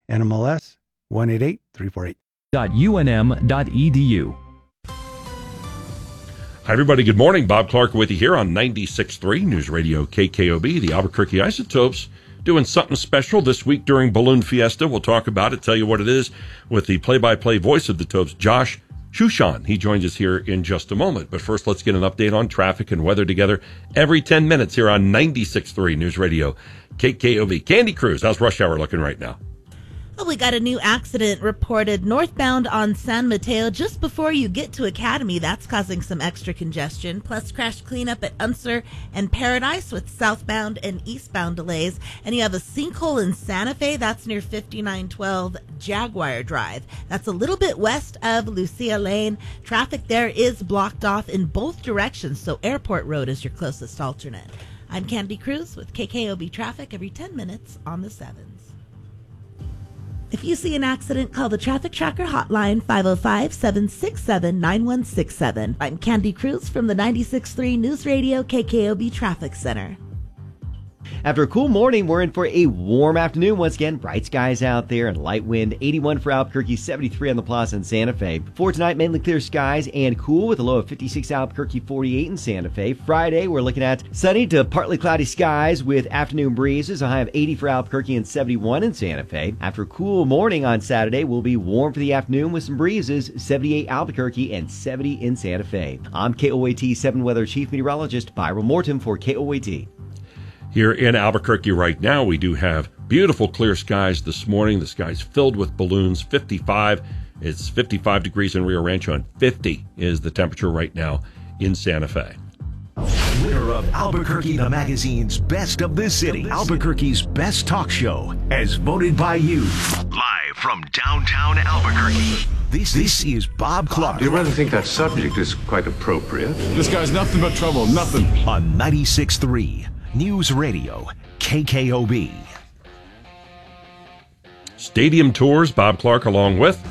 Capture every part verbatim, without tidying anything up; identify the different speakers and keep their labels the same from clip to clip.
Speaker 1: N M L S one eight eight three four eight.
Speaker 2: U N M dot E D U.
Speaker 3: Hi, everybody. Good morning. Bob Clark with you here on ninety-six point three News Radio K K O B. The Albuquerque Isotopes doing something special this week during Balloon Fiesta. We'll talk about it, tell you what it is with the play-by-play voice of the Topes, Josh Shushan. He joins us here in just a moment. But first, let's get an update on traffic and weather together every ten minutes here on ninety-six point three News Radio K K O B. Candy Cruz, how's rush hour looking right now?
Speaker 4: Well, we got a new accident reported northbound on San Mateo just before you get to Academy. That's causing some extra congestion. Plus, crash cleanup at Unser and Paradise with southbound and eastbound delays. And you have a sinkhole in Santa Fe. That's near fifty-nine twelve Jaguar Drive. That's a little bit west of Lucia Lane. Traffic there is blocked off in both directions, so Airport Road is your closest alternate. I'm Candy Cruz with K K O B Traffic every ten minutes on the sevens. If you see an accident, call the Traffic Tracker hotline, five oh five, seven six seven, nine one six seven. I'm Candy Cruz from the ninety-six point three News Radio K K O B Traffic Center.
Speaker 5: After a cool morning, we're in for a warm afternoon. Once again, bright skies out there and light wind. eighty-one for Albuquerque, seventy-three on the Plaza in Santa Fe. For tonight, mainly clear skies and cool with a low of fifty-six Albuquerque, forty-eight in Santa Fe. Friday, we're looking at sunny to partly cloudy skies with afternoon breezes. A high of eighty for Albuquerque and seventy-one in Santa Fe. After a cool morning on Saturday, we'll be warm for the afternoon with some breezes. seventy-eight Albuquerque and seventy in Santa Fe. I'm K O A T seven Weather Chief Meteorologist Byron Morton for K O A T.
Speaker 3: Here in Albuquerque right now, we do have beautiful clear skies this morning. The sky's filled with balloons. fifty-five, it's fifty-five degrees in Rio Rancho, and fifty is the temperature right now in Santa Fe.
Speaker 6: Winner of Albuquerque the Magazine's Best of the City, Albuquerque's best talk show, as voted by you. Live from downtown Albuquerque. This, this is Bob Clark.
Speaker 7: You rather think that subject is quite appropriate?
Speaker 8: This guy's nothing but trouble, nothing.
Speaker 6: On ninety-six point three News Radio K K O B.
Speaker 3: Stadium tours, Bob Clark along with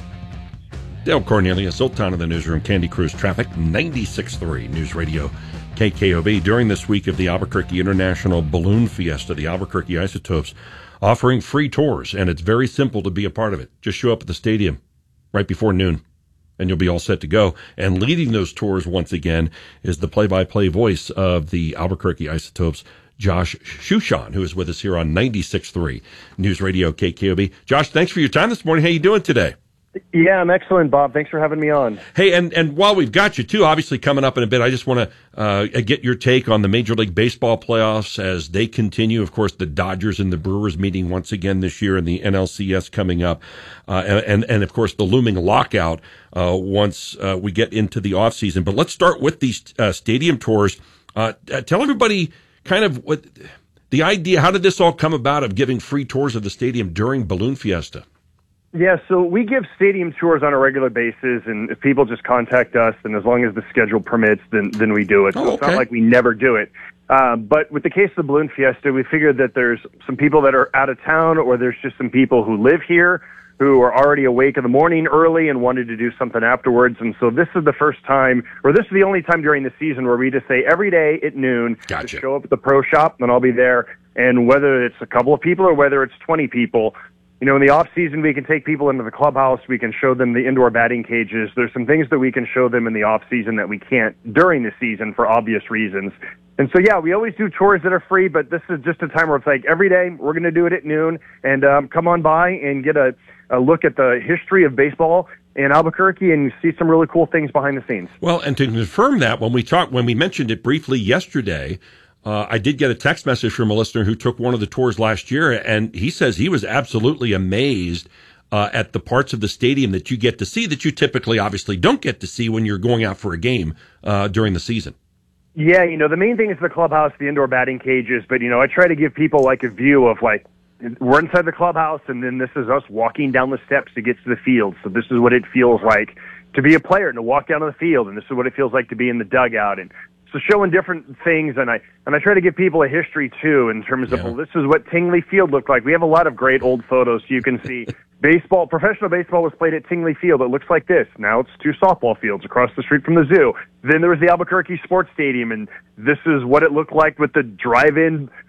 Speaker 3: Dale Cornelius, Old Town in the Newsroom, Candy Cruz Traffic, ninety-six point three News Radio K K O B. During this week of the Albuquerque International Balloon Fiesta, the Albuquerque Isotopes offering free tours, and it's very simple to be a part of it. Just show up at the stadium right before noon, and you'll be all set to go. And leading those tours once again is the play-by-play voice of the Albuquerque Isotopes, Josh Shushan, who is with us here on ninety-six point three News Radio K K O B. Josh, thanks for your time this morning. How you doing today?
Speaker 9: Yeah, I'm excellent, Bob. Thanks for having me on.
Speaker 3: Hey, and, and while we've got you, too, obviously coming up in a bit, I just want to uh, get your take on the Major League Baseball playoffs as they continue. Of course, the Dodgers and the Brewers meeting once again this year, and the N L C S coming up. Uh, and, and, and, of course, the looming lockout uh, once uh, we get into the offseason. But let's start with these uh, stadium tours. Uh, tell everybody kind of what the idea, how did this all come about of giving free tours of the stadium during Balloon Fiesta?
Speaker 9: Yeah, so we give stadium tours on a regular basis, and if people just contact us, and as long as the schedule permits, then then we do it. So
Speaker 3: oh, okay.
Speaker 9: It's not like we never do it. Uh, but with the case of the Balloon Fiesta, we figured that there's some people that are out of town, or there's just some people who live here who are already awake in the morning early and wanted to do something afterwards. And so this is the first time, or this is the only time during the season where we just say every day at noon,
Speaker 3: gotcha.
Speaker 9: Just show up at the pro shop, and I'll be there. And whether it's a couple of people or whether it's twenty people, you know, in the off season, we can take people into the clubhouse. We can show them the indoor batting cages. There's some things that we can show them in the off season that we can't during the season for obvious reasons. And so, yeah, we always do tours that are free, but this is just a time where it's like every day we're going to do it at noon, and um, come on by and get a, a look at the history of baseball in Albuquerque and see some really cool things behind the scenes.
Speaker 3: Well, and to confirm that, when we talked, when we mentioned it briefly yesterday, Uh, I did get a text message from a listener who took one of the tours last year, and he says he was absolutely amazed uh, at the parts of the stadium that you get to see that you typically obviously don't get to see when you're going out for a game uh, during the season.
Speaker 9: Yeah, you know, the main thing is the clubhouse, the indoor batting cages, but, you know, I try to give people like a view of like, we're inside the clubhouse, and then this is us walking down the steps to get to the field. So this is what it feels like to be a player and to walk down to the field, and this is what it feels like to be in the dugout. And so showing different things, and I and I try to give people a history, too, in terms of,
Speaker 3: yeah.
Speaker 9: well, this is what Tingley Field looked like. We have a lot of great old photos. So you can see baseball, professional baseball was played at Tingley Field. It looks like this. Now it's two softball fields across the street from the zoo. Then there was the Albuquerque Sports Stadium, and this is what it looked like with the drive-in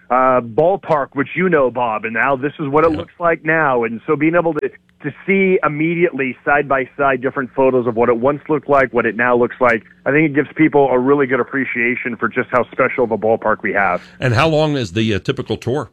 Speaker 9: uh, ballpark, which you know, Bob, and now this is what it
Speaker 3: yeah.
Speaker 9: looks like now. And so being able to, to see immediately side by side different photos of what it once looked like, what it now looks like, I think it gives people a really good appreciation for just how special of a ballpark we have.
Speaker 3: And how long is the uh, typical tour?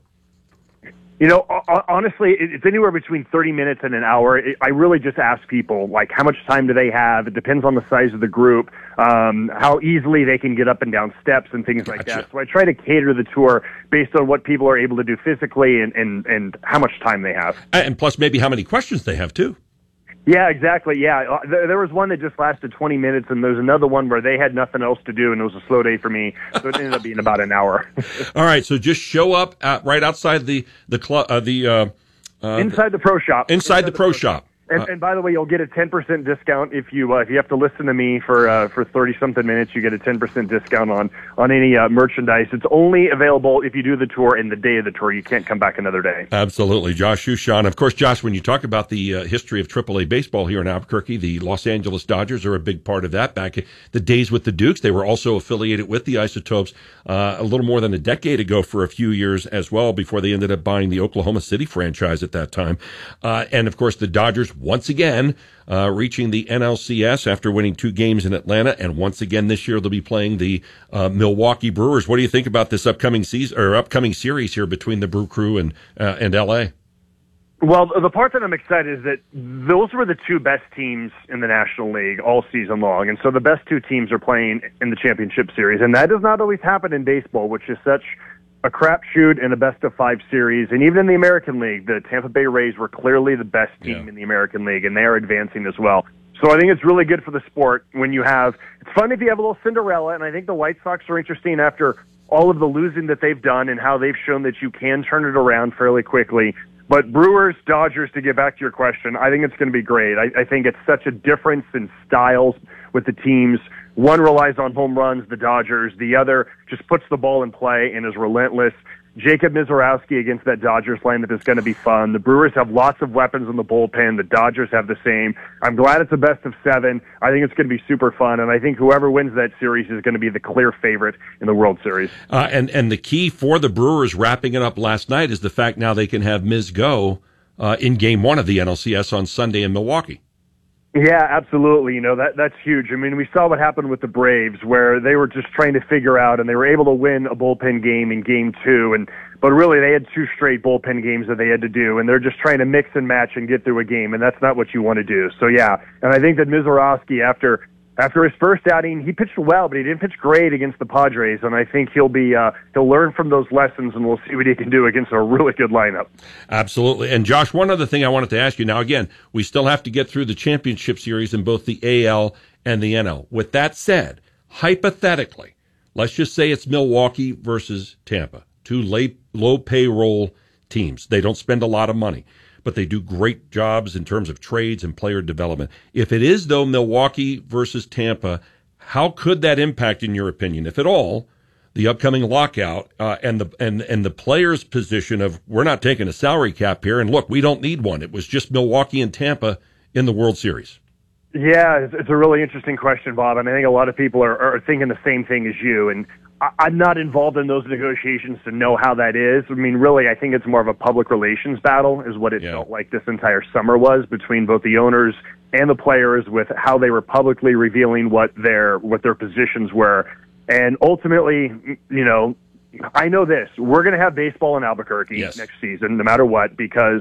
Speaker 9: You know, honestly, it's anywhere between thirty minutes and an hour. I really just ask people, like, how much time do they have? It depends on the size of the group, um, how easily they can get up and down steps and things like
Speaker 3: Gotcha.
Speaker 9: that. So I try to cater the tour based on what people are able to do physically and, and, and how much time they have.
Speaker 3: And plus maybe how many questions they have, too.
Speaker 9: Yeah, exactly. Yeah, uh, there, there was one that just lasted twenty minutes, and there's another one where they had nothing else to do, and it was a slow day for me, so it ended up being about an hour.
Speaker 3: All right, so just show up at, right outside the the club, uh, the uh, uh,
Speaker 9: inside the pro shop.
Speaker 3: Inside, inside the, the pro, pro shop. shop.
Speaker 9: And, and by the way, you'll get a ten percent discount if you uh, if you have to listen to me for uh, for thirty something minutes. You get a ten percent discount on on any uh, merchandise. It's only available if you do the tour and the day of the tour. You can't come back another day.
Speaker 3: Absolutely, Josh Shushan. Of course, Josh, when you talk about the uh, history of triple A baseball here in Albuquerque, the Los Angeles Dodgers are a big part of that. Back in the days with the Dukes, they were also affiliated with the Isotopes uh, a little more than a decade ago for a few years as well, before they ended up buying the Oklahoma City franchise at that time. Uh, and of course, the Dodgers once again. Uh, reaching the N L C S after winning two games in Atlanta, and once again this year they'll be playing the uh, Milwaukee Brewers. What do you think about this upcoming season or upcoming series here between the Brew Crew and uh, and L A?
Speaker 9: Well, the part that I'm excited is that those were the two best teams in the National League all season long, and so the best two teams are playing in the championship series, and that does not always happen in baseball, which is such a crapshoot in a best-of-five series. And even in the American League, the Tampa Bay Rays were clearly the best team
Speaker 3: yeah.
Speaker 9: in the American League, and they are advancing as well. So I think it's really good for the sport when you have – it's fun if you have a little Cinderella, and I think the White Sox are interesting after all of the losing that they've done and how they've shown that you can turn it around fairly quickly. But Brewers, Dodgers, to get back to your question, I think it's going to be great. I, I think it's such a difference in styles with the teams. One relies on home runs, the Dodgers. The other just puts the ball in play and is relentless. Jacob Mizorowski against that Dodgers lineup is going to be fun. The Brewers have lots of weapons in the bullpen. The Dodgers have the same. I'm glad it's a best of seven. I think it's going to be super fun, and I think whoever wins that series is going to be the clear favorite in the World Series.
Speaker 3: Uh, and, and the key for the Brewers wrapping it up last night is the fact now they can have Miz go uh, in game one of the N L C S on Sunday in Milwaukee.
Speaker 9: Yeah, absolutely. You know, that that's huge. I mean, we saw what happened with the Braves where they were just trying to figure out, and they were able to win a bullpen game in game two. And but really, they had two straight bullpen games that they had to do, and they're just trying to mix and match and get through a game, and that's not what you want to do. So, yeah, and I think that Mizorowski, after after his first outing, he pitched well, but he didn't pitch great against the Padres, and I think he'll be uh, he'll learn from those lessons, and we'll see what he can do against a really good lineup.
Speaker 3: Absolutely. And Josh, one other thing I wanted to ask you. Now, again, we still have to get through the championship series in both the A L and the N L. With that said, hypothetically, let's just say it's Milwaukee versus Tampa, two late, low payroll teams. They don't spend a lot of money, but they do great jobs in terms of trades and player development. If it is, though, Milwaukee versus Tampa, how could that impact, in your opinion, if at all, the upcoming lockout uh, and the and and the players' position of we're not taking a salary cap here, and look, we don't need one. It was just Milwaukee and Tampa in the World Series.
Speaker 9: Yeah, it's, it's a really interesting question, Bob, and I think a lot of people are, are thinking the same thing as you. And I, I'm not involved in those negotiations to know how that is. I mean, really, I think it's more of a public relations battle is what it
Speaker 3: yeah.
Speaker 9: felt like this entire summer was between both the owners and the players with how they were publicly revealing what their what their positions were. And ultimately, you know, I know this. We're going to have baseball in Albuquerque
Speaker 3: yes.
Speaker 9: next season, no matter what, because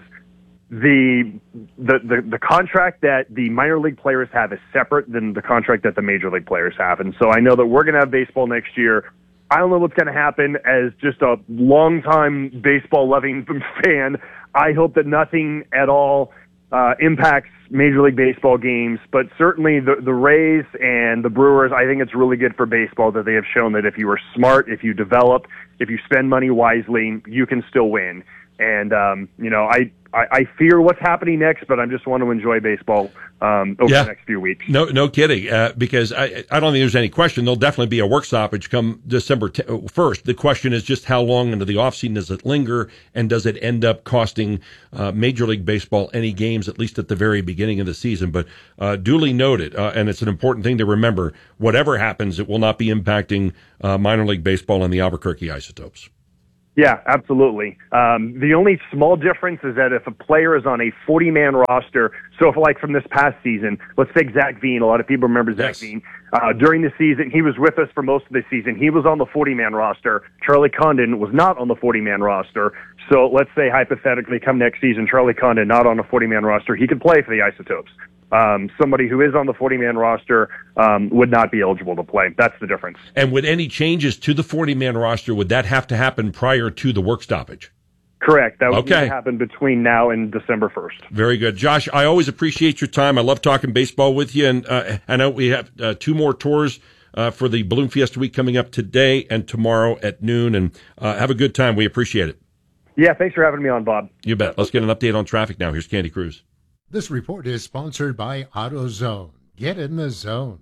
Speaker 9: the, the the the contract that the minor league players have is separate than the contract that the major league players have. And so I know that we're going to have baseball next year. I don't know what's going to happen. As just a longtime baseball-loving fan, I hope that nothing at all uh, impacts Major League Baseball games. But certainly the, the Rays and the Brewers, I think it's really good for baseball that they have shown that if you are smart, if you develop, if you spend money wisely, you can still win. And, um, you know, I, I, I fear what's happening next, but I just want to enjoy baseball um, over
Speaker 3: yeah.
Speaker 9: the next few weeks.
Speaker 3: No, no kidding. Uh, because I, I don't think there's any question. There'll definitely be a work stoppage come December first. The question is just how long into the offseason does it linger, and does it end up costing uh, Major League Baseball any games, at least at the very beginning of the season? But uh, duly noted, uh, and it's an important thing to remember. Whatever happens, it will not be impacting uh, minor league baseball and the Albuquerque Isotopes.
Speaker 9: Yeah, absolutely. Um, the only small difference is that if a player is on a forty-man roster, so if like from this past season, let's take Zach Veen. A lot of people remember Zach
Speaker 3: Yes.
Speaker 9: Veen. Uh, during the season, he was with us for most of the season. He was on the forty-man roster. Charlie Condon was not on the forty-man roster. So let's say hypothetically come next season, Charlie Condon not on a forty-man roster. He could play for the Isotopes. Um, somebody who is on the forty-man roster um, would not be eligible to play. That's the difference.
Speaker 3: And would any changes to the forty-man roster, would that have to happen prior to the work stoppage?
Speaker 9: Correct. That would
Speaker 3: Okay.
Speaker 9: need to happen between now and December first.
Speaker 3: Very good. Josh, I always appreciate your time. I love talking baseball with you. And uh, I know we have uh, two more tours uh, for the Balloon Fiesta Week coming up today and tomorrow at noon. And uh, have a good time. We appreciate it.
Speaker 9: Yeah, thanks for having me on, Bob.
Speaker 3: You bet. Let's get an update on traffic now. Here's Candy Cruz.
Speaker 10: This report is sponsored by AutoZone. Get in the zone.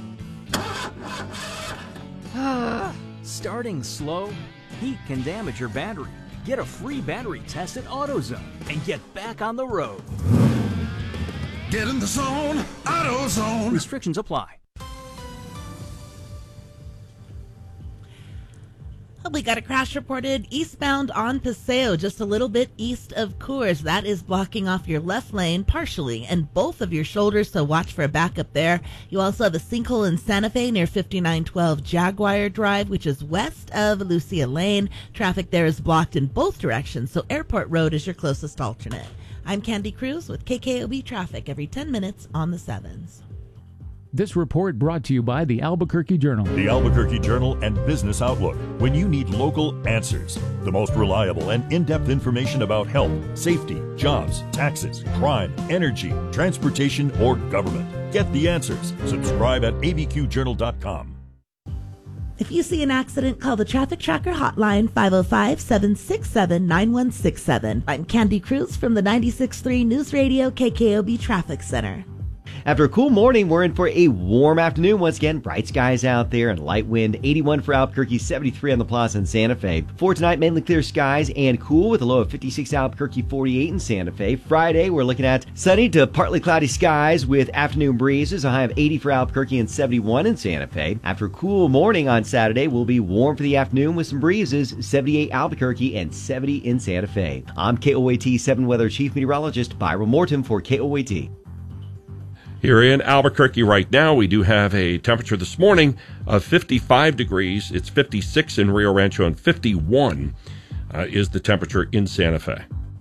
Speaker 11: Starting slow? Heat can damage your battery. Get a free battery test at AutoZone and get back on the road.
Speaker 12: Get in the zone, AutoZone.
Speaker 11: Restrictions apply.
Speaker 4: We got a crash reported eastbound on Paseo, just a little bit east of Coors. That is blocking off your left lane partially and both of your shoulders, so watch for a backup there. You also have a sinkhole in Santa Fe near fifty-nine twelve Jaguar Drive, which is west of Lucia Lane. Traffic there is blocked in both directions, so Airport Road is your closest alternate. I'm Candy Cruz with K K O B Traffic every ten minutes on the sevens.
Speaker 2: This report brought to you by the Albuquerque Journal.
Speaker 13: The Albuquerque Journal and Business Outlook. When you need local answers, the most reliable and in-depth information about health, safety, jobs, taxes, crime, energy, transportation, or government. Get the answers. Subscribe at A B Q journal dot com.
Speaker 4: If you see an accident, call the Traffic Tracker hotline five oh five, seven six seven, nine one six seven. I'm Candy Cruz from the ninety-six point three News Radio K K O B Traffic Center.
Speaker 5: After a cool morning, we're in for a warm afternoon. Once again, bright skies out there and light wind. eighty-one for Albuquerque, seventy-three on the Plaza in Santa Fe. For tonight, mainly clear skies and cool with a low of fifty-six Albuquerque, forty-eight in Santa Fe. Friday, we're looking at sunny to partly cloudy skies with afternoon breezes. A high of eighty for Albuquerque and seventy-one in Santa Fe. After a cool morning on Saturday, we'll be warm for the afternoon with some breezes. seventy-eight Albuquerque and seventy in Santa Fe. I'm K O A T seven Weather Chief Meteorologist Byron Morton for K O A T.
Speaker 3: Here in Albuquerque right now, we do have a temperature this morning of fifty-five degrees. It's fifty-six in Rio Rancho, and fifty-one uh, is the temperature in Santa Fe.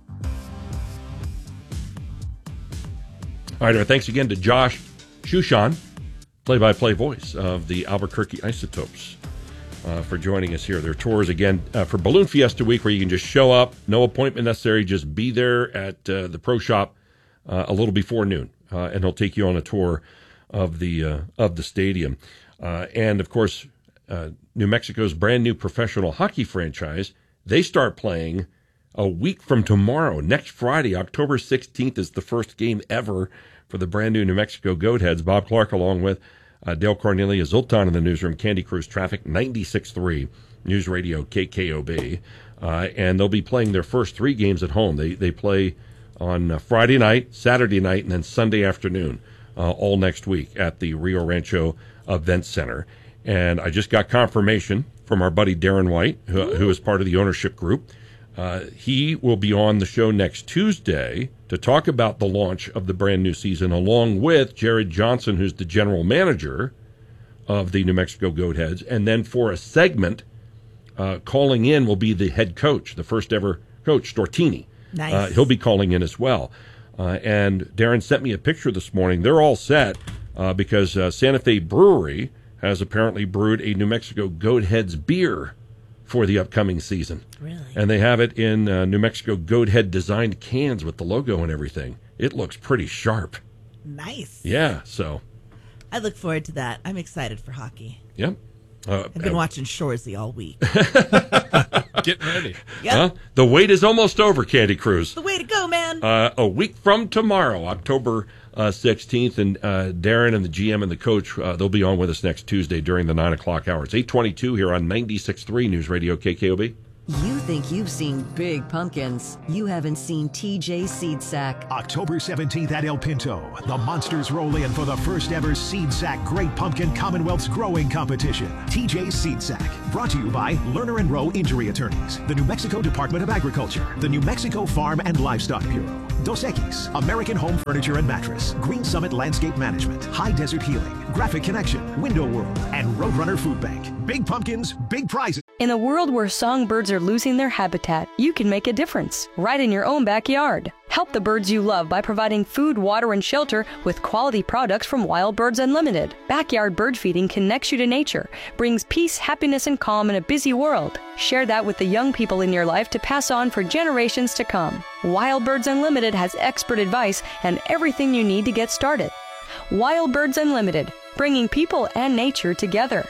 Speaker 3: All right, our thanks again to Josh Shushan, play-by-play voice of the Albuquerque Isotopes, uh, for joining us here. Their tours, again, uh, for Balloon Fiesta Week, where you can just show up, no appointment necessary, just be there at uh, the Pro Shop uh, a little before noon. Uh, and he'll take you on a tour of the uh, of the stadium. Uh, and, of course, uh, New Mexico's brand new professional hockey franchise, they start playing a week from tomorrow. Next Friday, October sixteenth, is the first game ever for the brand new New Mexico Goatheads. Bob Clark, along with uh, Dale Cornelia, Zoltan in the newsroom, Candy Cruz Traffic, ninety-six point three News Radio K K O B. Uh, and they'll be playing their first three games at home. They, they play on uh, Friday night, Saturday night, and then Sunday afternoon, uh, all next week at the Rio Rancho Event Center. And I just got confirmation from our buddy Darren White, who, who is part of the ownership group. Uh, he will be on the show next Tuesday to talk about the launch of the brand new season, along with Jared Johnson, who's the general manager of the New Mexico Goatheads. And then for a segment, uh, calling in will be the head coach, the first ever coach, Stortini.
Speaker 4: Nice.
Speaker 3: Uh, he'll be calling in as well. Uh, and Darren sent me a picture this morning. They're all set uh, because uh, Santa Fe Brewery has apparently brewed a New Mexico Goatheads beer for the upcoming season.
Speaker 4: Really?
Speaker 3: And they have it in uh, New Mexico Goathead designed cans with the logo and everything. It looks pretty sharp.
Speaker 4: Nice.
Speaker 3: Yeah, so.
Speaker 4: I look forward to that. I'm excited for hockey.
Speaker 3: Yep. Uh,
Speaker 4: I've been
Speaker 3: uh,
Speaker 4: watching Shoresy all week.
Speaker 8: Getting ready.
Speaker 4: Yep.
Speaker 3: Huh? The wait is almost over, Candy Cruz.
Speaker 4: The way to go, man.
Speaker 3: Uh, a week from tomorrow, October uh, sixteenth, and uh, Darren and the G M and the coach, uh, they'll be on with us next Tuesday during the nine o'clock hour. It's eight twenty-two here on ninety-six point three News Radio K K O B.
Speaker 14: You think you've seen big pumpkins. You haven't seen T J Seed Sack.
Speaker 6: October seventeenth at El Pinto, the Monsters roll in for the first ever Seed Sack Great Pumpkin Commonwealth's Growing Competition. T J Seed Sack, brought to you by Lerner and Rowe Injury Attorneys, the New Mexico Department of Agriculture, the New Mexico Farm and Livestock Bureau, Dos Equis, American Home Furniture and Mattress, Green Summit Landscape Management, High Desert Healing, Graphic Connection, Window World, and Roadrunner Food Bank. Big pumpkins, big prizes.
Speaker 15: In a world where songbirds are losing their habitat, you can make a difference right in your own backyard. Help the birds you love by providing food, water, and shelter with quality products from Wild Birds Unlimited. Backyard bird feeding connects you to nature, brings peace, happiness, and calm in a busy world. Share that with the young people in your life to pass on for generations to come. Wild Birds Unlimited has expert advice and everything you need to get started. Wild Birds Unlimited, bringing people and nature together.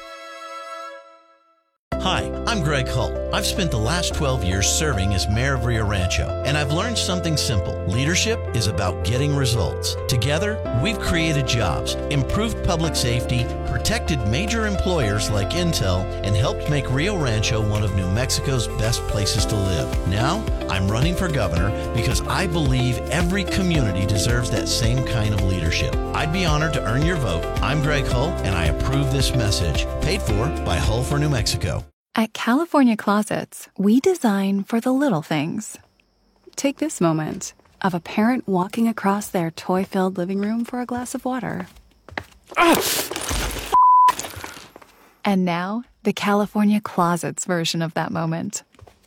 Speaker 16: Hi, I'm Greg Hull. I've spent the last twelve years serving as mayor of Rio Rancho, and I've learned something simple. Leadership is about getting results. Together, we've created jobs, improved public safety, protected major employers like Intel, and helped make Rio Rancho one of New Mexico's best places to live. Now, I'm running for governor because I believe every community deserves that same kind of leadership. I'd be honored to earn your vote. I'm Greg Hull, and I approve this message. Paid for by Hull for New Mexico.
Speaker 17: At California Closets, we design for the little things. Take this moment of a parent walking across their toy-filled living room for a glass of water. Ah! And now, the California Closets version of that moment.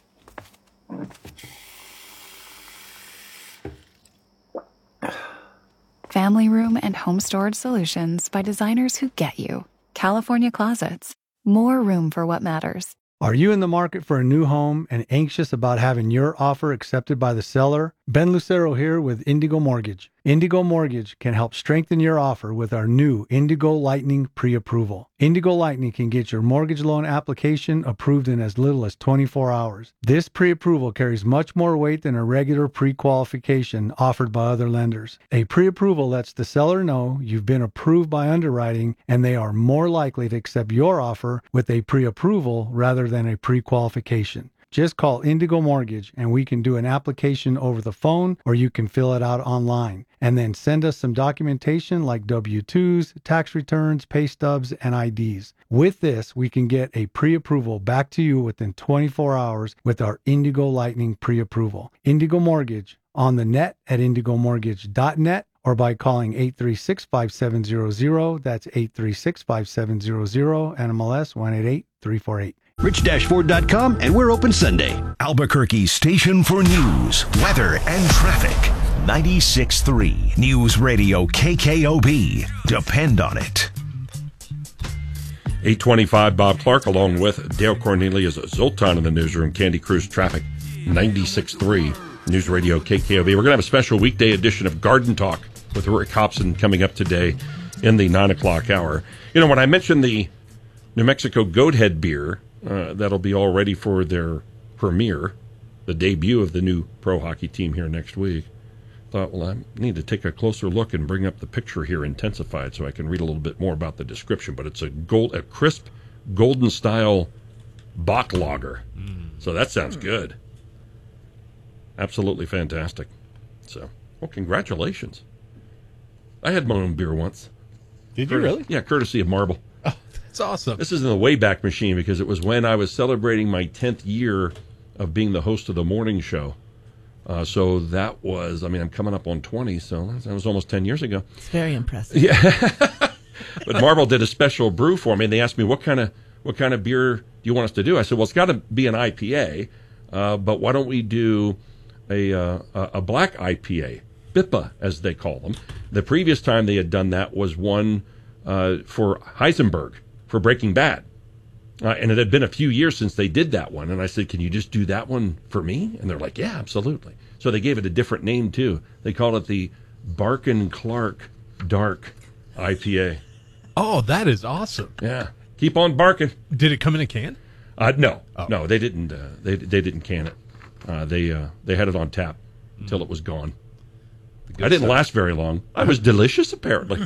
Speaker 17: Family room and home storage solutions by designers who get you. California Closets. More room for what matters.
Speaker 1: Are you in the market for a new home and anxious about having your offer accepted by the seller? Ben Lucero here with Indigo Mortgage. Indigo Mortgage can help strengthen your offer with our new Indigo Lightning pre-approval. Indigo Lightning can get your mortgage loan application approved in as little as twenty-four hours. This pre-approval carries much more weight than a regular pre-qualification offered by other lenders. A pre-approval lets the seller know you've been approved by underwriting and they are more likely to accept your offer with a pre-approval rather than a pre-qualification. Just call Indigo Mortgage and we can do an application over the phone or you can fill it out online. And then send us some documentation like W two's, tax returns, pay stubs, and I Ds. With this, we can get a pre-approval back to you within twenty-four hours with our Indigo Lightning pre-approval. Indigo Mortgage on the net at indigo mortgage dot net or by calling eight three six, five seven zero zero. That's eight three six, five seven zero zero, N M L S one eight eight three four eight.
Speaker 6: rich dash ford dot com, and we're open Sunday. Albuquerque's station for news, weather, and traffic. ninety-six point three News Radio K K O B. Depend on it.
Speaker 3: eight twenty-five, Bob Clark, along with Dale Cornelius Zoltan in the newsroom. Candy Cruise Traffic, ninety-six point three News Radio K K O B. We're going to have a special weekday edition of Garden Talk with Rick Hobson coming up today in the nine o'clock hour. You know, when I mentioned the New Mexico Goathead beer, uh, that'll be all ready for their premiere, the debut of the new pro hockey team here next week. Thought, well, I need to take a closer look and bring up the picture here intensified so I can read a little bit more about the description. But it's a gold, a crisp, golden style Bock lager. Mm. So that sounds good. Absolutely fantastic. So, well, congratulations. I had my own beer once.
Speaker 8: Did you
Speaker 3: Curtis,
Speaker 8: really?
Speaker 3: Yeah, courtesy of Marble.
Speaker 8: Oh, that's awesome.
Speaker 3: This is in the Wayback Machine because it was when I was celebrating my tenth year of being the host of the morning show. Uh, so that was, I mean, I'm coming up on twenty, so that was almost ten years ago.
Speaker 4: It's very impressive.
Speaker 3: Yeah. But Marble did a special brew for me, and they asked me, what kind of what kind of beer do you want us to do? I said, well, it's got to be an I P A, uh, but why don't we do a, uh, a black I P A, B I P A, as they call them. The previous time they had done that was one uh, for Heisenberg, for Breaking Bad. Uh, and it had been a few years since they did that one. And I said, can you just do that one for me? And they're like, yeah, absolutely. So they gave it a different name, too. They called it the Barkin Clark Dark I P A.
Speaker 8: Oh, that is awesome.
Speaker 3: Yeah. Keep on barking.
Speaker 8: Did it come in a can?
Speaker 3: Uh, no.
Speaker 8: Oh.
Speaker 3: No, they didn't uh, They they didn't can it. Uh, they uh, they had it on tap until mm. it was gone. I didn't stuff. last very long. I was delicious, apparently.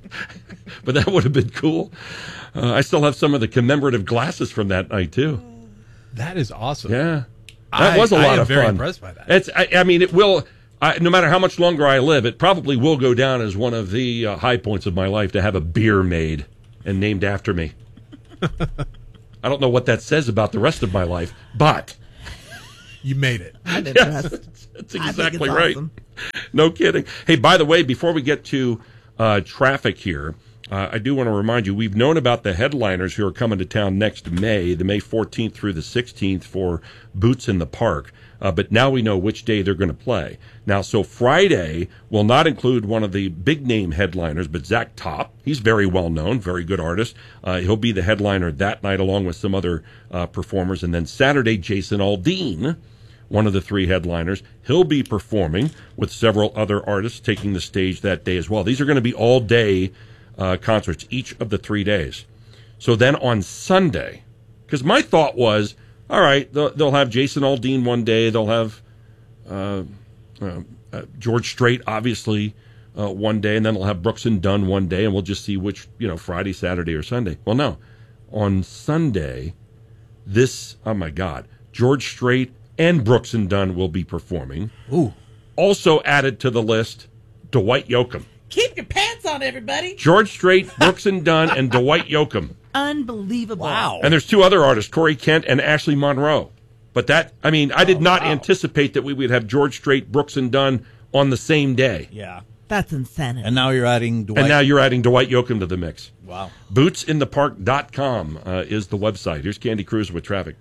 Speaker 3: But that would have been cool. Uh, I still have some of the commemorative glasses from that night, too.
Speaker 8: That is awesome.
Speaker 3: Yeah. That
Speaker 8: I,
Speaker 3: was a lot
Speaker 8: I am
Speaker 3: of
Speaker 8: very
Speaker 3: fun.
Speaker 8: impressed by that.
Speaker 3: It's, I, I mean, it will, I, no matter how much longer I live, it probably will go down as one of the uh, high points of my life to have a beer made and named after me. I don't know what that says about the rest of my life, but
Speaker 8: you made it.
Speaker 4: I'm
Speaker 3: yes,
Speaker 4: impressed.
Speaker 3: that's, that's
Speaker 4: I think
Speaker 3: exactly
Speaker 4: it's
Speaker 3: right.
Speaker 4: awesome.
Speaker 3: No kidding. Hey, by the way, before we get to uh, traffic here, uh, I do want to remind you, we've known about the headliners who are coming to town next May, the May fourteenth through the sixteenth for Boots in the Park. Uh, but now we know which day they're going to play. Now, so Friday will not include one of the big-name headliners, but Zach Top. He's very well-known, very good artist. Uh, he'll be the headliner that night along with some other uh, performers. And then Saturday, Jason Aldean, one of the three headliners. He'll be performing with several other artists taking the stage that day as well. These are going to be all-day uh, concerts each of the three days. So then on Sunday, because my thought was, all right, they'll, they'll have Jason Aldean one day. They'll have uh, uh, uh, George Strait, obviously, uh, one day. And then they'll have Brooks and Dunn one day. And we'll just see which, you know, Friday, Saturday, or Sunday. Well, no. On Sunday, this, oh, my God, George Strait and Brooks and Dunn will be performing.
Speaker 8: Ooh.
Speaker 3: Also added to the list, Dwight Yoakam.
Speaker 4: Keep your pants on, everybody.
Speaker 3: George Strait, Brooks and Dunn, and Dwight Yoakam.
Speaker 4: Unbelievable.
Speaker 5: Wow.
Speaker 3: And there's two other artists, Corey Kent and Ashley Monroe. But that, I mean, I did
Speaker 5: oh,
Speaker 3: not
Speaker 5: wow.
Speaker 3: anticipate that we would have George Strait, Brooks and Dunn on the same day.
Speaker 5: Yeah.
Speaker 4: That's insanity.
Speaker 18: And now you're adding Dwight.
Speaker 3: And now you're adding Dwight Yoakam to the mix.
Speaker 5: Wow.
Speaker 3: boots in the park dot com uh, is the website. Here's Candy Cruz with traffic.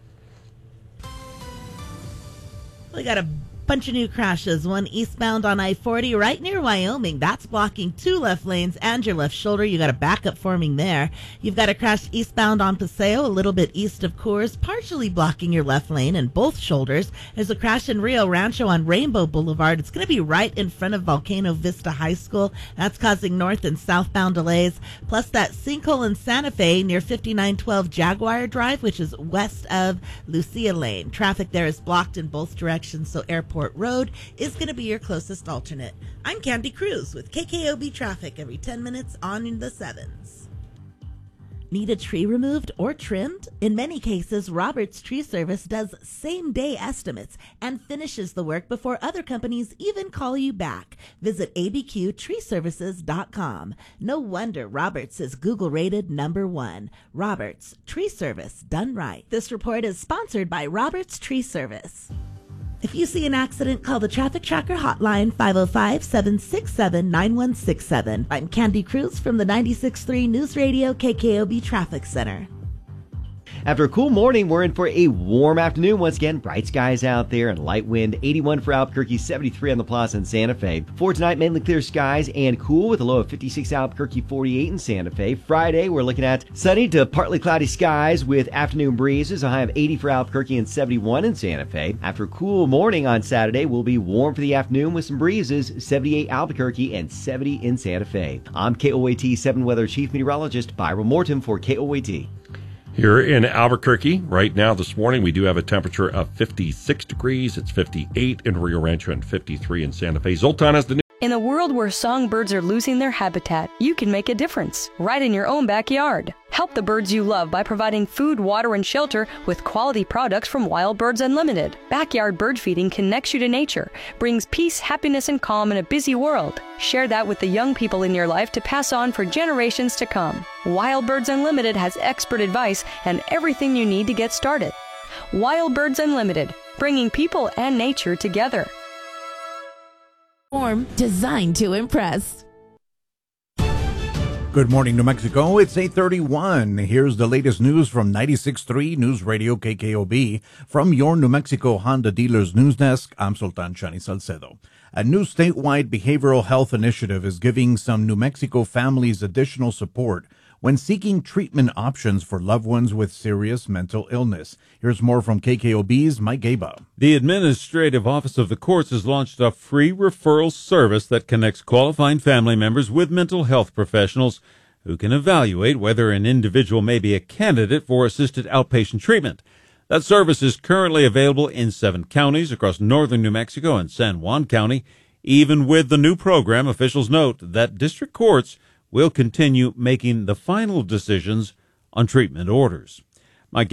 Speaker 4: We got a bunch of new crashes. One eastbound on I forty right near Wyoming. That's blocking two left lanes and your left shoulder. You got a backup forming there. You've got a crash eastbound on Paseo, a little bit east of Coors, partially blocking your left lane and both shoulders. There's a crash in Rio Rancho on Rainbow Boulevard. It's going to be right in front of Volcano Vista High School. That's causing north and southbound delays. Plus that sinkhole in Santa Fe near fifty-nine twelve Jaguar Drive, which is west of Lucia Lane. Traffic there is blocked in both directions, so airport Road is going to be your closest alternate. I'm Candy Cruz with K K O B Traffic every ten minutes on the sevens. Need a tree removed or trimmed? In many cases, Roberts Tree Service does same-day estimates and finishes the work before other companies even call you back. Visit A B Q tree services dot com. No wonder Roberts is Google-rated number one. Roberts Tree Service, done right. This report is sponsored by Roberts Tree Service. If you see an accident, call the Traffic Tracker hotline, five oh five, seven six seven, nine one six seven. I'm Candy Cruz from the ninety-six point three News Radio K K O B Traffic Center.
Speaker 5: After a cool morning, we're in for a warm afternoon. Once again, bright skies out there and light wind. eighty-one for Albuquerque, seventy-three on the Plaza in Santa Fe. For tonight, mainly clear skies and cool with a low of fifty-six Albuquerque, forty-eight in Santa Fe. Friday, we're looking at sunny to partly cloudy skies with afternoon breezes. A high of eighty for Albuquerque and seventy-one in Santa Fe. After a cool morning on Saturday, we'll be warm for the afternoon with some breezes. seventy-eight Albuquerque and seventy in Santa Fe. I'm K O A T seven Weather Chief Meteorologist Byron Morton for K O A T.
Speaker 3: Here in Albuquerque, right now this morning, we do have a temperature of fifty-six degrees. It's fifty-eight in Rio Rancho and fifty-three in Santa Fe. Zoltan has the news.
Speaker 15: In a world where songbirds are losing their habitat, you can make a difference right in your own backyard. Help the birds you love by providing food, water, and shelter with quality products from Wild Birds Unlimited. Backyard bird feeding connects you to nature, brings peace, happiness, and calm in a busy world. Share that with the young people in your life to pass on for generations to come. Wild Birds Unlimited has expert advice and everything you need to get started. Wild Birds Unlimited, bringing people and nature together.
Speaker 19: Form designed to impress.
Speaker 18: Good morning, New Mexico. It's eight thirty-one. Here's the latest news from ninety-six point three News Radio K K O B. From your New Mexico Honda Dealers News Desk, I'm Sultan Chani Salcedo. A new statewide behavioral health initiative is giving some New Mexico families additional support when seeking treatment options for loved ones with serious mental illness. Here's more from K K O B's Mike Gaba.
Speaker 20: The Administrative Office of the Courts has launched a free referral service that connects qualifying family members with mental health professionals who can evaluate whether an individual may be a candidate for assisted outpatient treatment. That service is currently available in seven counties across northern New Mexico and San Juan County. Even with the new program, officials note that district courts will continue making the final decisions on treatment orders. Mike Gaba,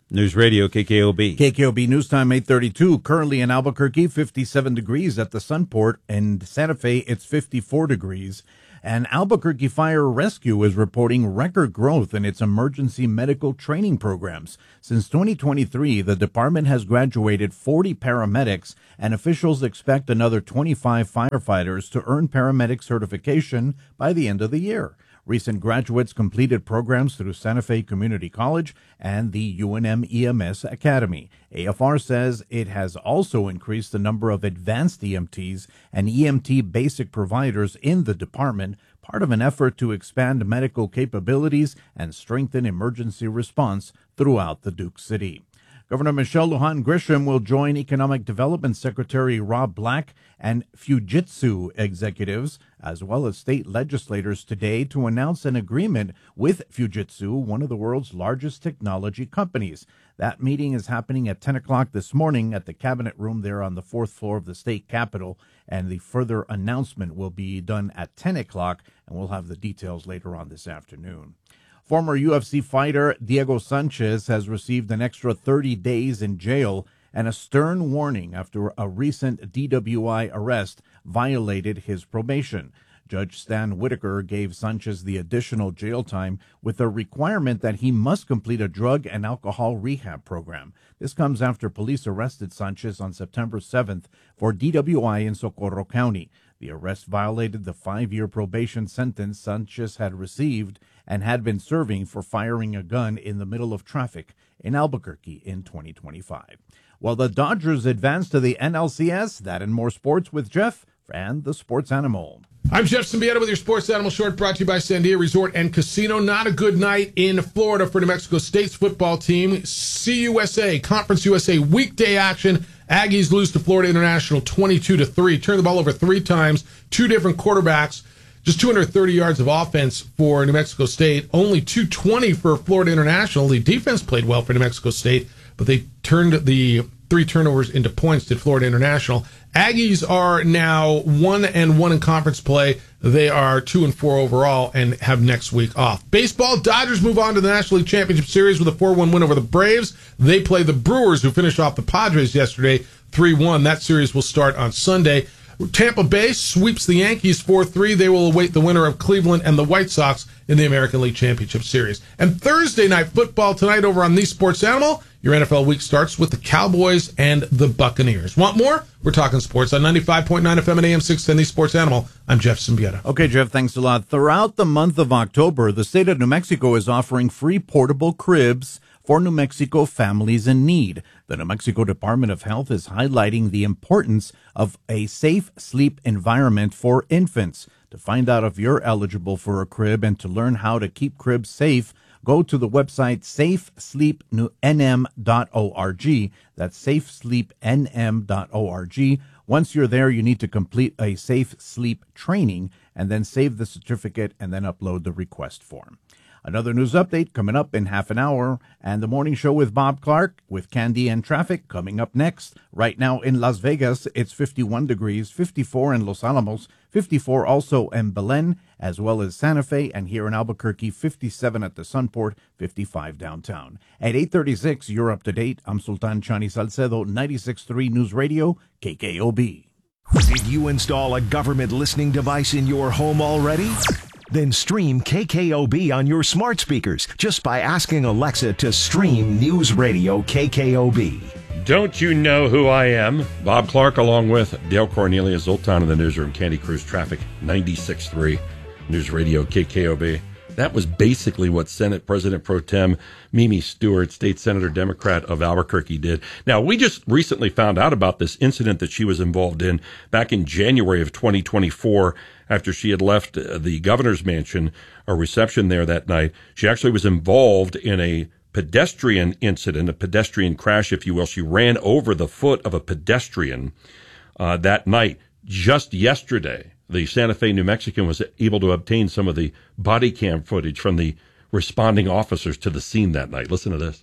Speaker 20: News Radio K K O B.
Speaker 18: K K O B News Time eight thirty-two. Currently in Albuquerque, fifty-seven degrees at the Sunport. In Santa Fe, it's fifty-four degrees. And Albuquerque Fire Rescue is reporting record growth in its emergency medical training programs. Since twenty twenty-three, the department has graduated forty paramedics, and officials expect another twenty-five firefighters to earn paramedic certification by the end of the year. Recent graduates completed programs through Santa Fe Community College and the U N M E M S Academy. A F R says it has also increased the number of advanced E M Ts and E M T basic providers in the department, part of an effort to expand medical capabilities and strengthen emergency response throughout the Duke City. Governor Michelle Lujan Grisham will join Economic Development Secretary Rob Black and Fujitsu executives, as well as state legislators today, to announce an agreement with Fujitsu, one of the world's largest technology companies. That meeting is happening at ten o'clock this morning at the Cabinet Room there on the fourth floor of the state capitol, and the further announcement will be done at ten o'clock, and we'll have the details later on this afternoon. Former U F C fighter Diego Sanchez has received an extra thirty days in jail and a stern warning after a recent D W I arrest violated his probation. Judge Stan Whitaker gave Sanchez the additional jail time with a requirement that he must complete a drug and alcohol rehab program. This comes after police arrested Sanchez on September seventh for D W I in Socorro County. The arrest violated the five-year probation sentence Sanchez had received and had been serving for firing a gun in the middle of traffic in Albuquerque in twenty twenty-five. While the Dodgers advance to the N L C S, that and more sports with Jeff and the Sports Animal.
Speaker 8: I'm Jeff Symbieta with your Sports Animal Short, brought to you by Sandia Resort and Casino. Not a good night in Florida for New Mexico State's football team. C U S A, Conference U S A weekday action. Aggies lose to Florida International twenty-two to three. Turn the ball over three times, two different quarterbacks. Just two hundred thirty yards of offense for New Mexico State. Only two twenty for Florida International. The defense played well for New Mexico State, but they turned the three turnovers into points, did Florida International. Aggies are now one and one in conference play. They are two and four overall and have next week off. Baseball, Dodgers move on to the National League Championship Series with a four one win over the Braves. They play the Brewers, who finished off the Padres yesterday three one. That series will start on Sunday. Tampa Bay sweeps the Yankees four three. They will await the winner of Cleveland and the White Sox in the American League Championship Series. And Thursday night football tonight over on The Sports Animal. Your N F L week starts with the Cowboys and the Buccaneers. Want more? We're talking sports on ninety-five point nine F M and A M six ten, The Sports Animal. I'm Jeff Symbieta.
Speaker 18: Okay, Jeff, thanks a lot. Throughout the month of October, the state of New Mexico is offering free portable cribs for New Mexico families in need. The New Mexico Department of Health is highlighting the importance of a safe sleep environment for infants. To find out if you're eligible for a crib and to learn how to keep cribs safe, go to the website safe sleep n m dot org. That's safe sleep n m dot org. Once you're there, you need to complete a safe sleep training and then save the certificate and then upload the request form. Another news update coming up in half an hour, and the morning show with Bob Clark with Candy and Traffic coming up next. Right now in Las Vegas, it's fifty-one degrees, fifty-four in Los Alamos, fifty-four also in Belen, as well as Santa Fe, and here in Albuquerque, fifty-seven at the Sunport, fifty-five downtown. At eight thirty-six, you're up to date. I'm Sultan Chani Salcedo, ninety-six point three News Radio, K K O B.
Speaker 6: Did you install a government listening device in your home already? Then stream K K O B on your smart speakers just by asking Alexa to stream News Radio K K O B.
Speaker 3: Don't you know who I am? Bob Clark along with Dale Cornelius, Zoltan in the newsroom, Candy Cruise Traffic, ninety-six point three News Radio K K O B. That was basically what Senate President Pro Tem Mimi Stewart, State Senator Democrat of Albuquerque, did. Now, we just recently found out about this incident that she was involved in back in January of twenty twenty-four after she had left the governor's mansion, a reception there that night. She actually was involved in a pedestrian incident, a pedestrian crash, if you will. She ran over the foot of a pedestrian uh, that night. Just yesterday, the Santa Fe, New Mexican was able to obtain some of the body cam footage from the responding officers to the scene that night. Listen to this.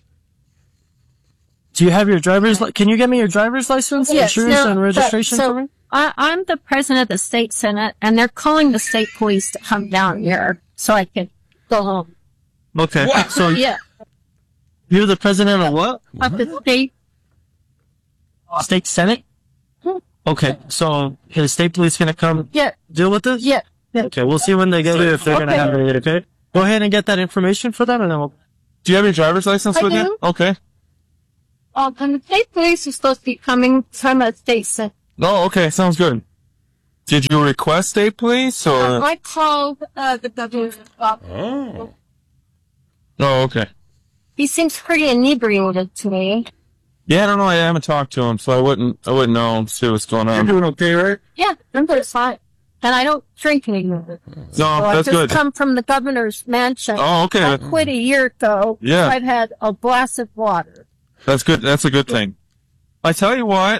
Speaker 21: Do you have your driver's li- Can you get me your driver's license,
Speaker 22: yes,
Speaker 21: insurance,
Speaker 22: no,
Speaker 21: and registration
Speaker 22: so, so
Speaker 21: for me?
Speaker 22: I, I'm the president of the state senate, and they're calling the state police to come down here so I can go home.
Speaker 21: Okay.
Speaker 22: What?
Speaker 21: So
Speaker 22: yeah.
Speaker 21: You're the president of what?
Speaker 22: Of the state.
Speaker 21: State Senate? Okay, so is state police gonna come
Speaker 22: Yeah.
Speaker 21: deal with this?
Speaker 22: Yeah. yeah.
Speaker 21: Okay, we'll see when they get it, if they're gonna
Speaker 22: Okay.
Speaker 21: have it, okay? Go ahead and get that information for them and then we'll...
Speaker 7: Do you have your driver's license
Speaker 22: I
Speaker 7: with
Speaker 22: do.
Speaker 7: you? Okay.
Speaker 22: Um, and the state police is supposed to be coming from a state center.
Speaker 7: Oh, okay. Sounds good. Did you request state police or?
Speaker 22: Uh, I called uh, the governor's office.
Speaker 3: Oh.
Speaker 7: Oh, okay.
Speaker 22: He seems pretty inebriated today.
Speaker 7: Yeah, I don't know. I haven't talked to him, so I wouldn't. I wouldn't know. See what's going on.
Speaker 21: You're doing okay, right?
Speaker 22: Yeah, I'm pretty fine. And I don't drink anymore.
Speaker 7: No,
Speaker 22: So I
Speaker 7: that's
Speaker 22: just
Speaker 7: good.
Speaker 22: come from the governor's mansion.
Speaker 7: Oh, okay.
Speaker 22: I quit a year ago.
Speaker 7: Yeah.
Speaker 22: I've had a glass of water.
Speaker 7: That's good. That's a good thing. I tell you what,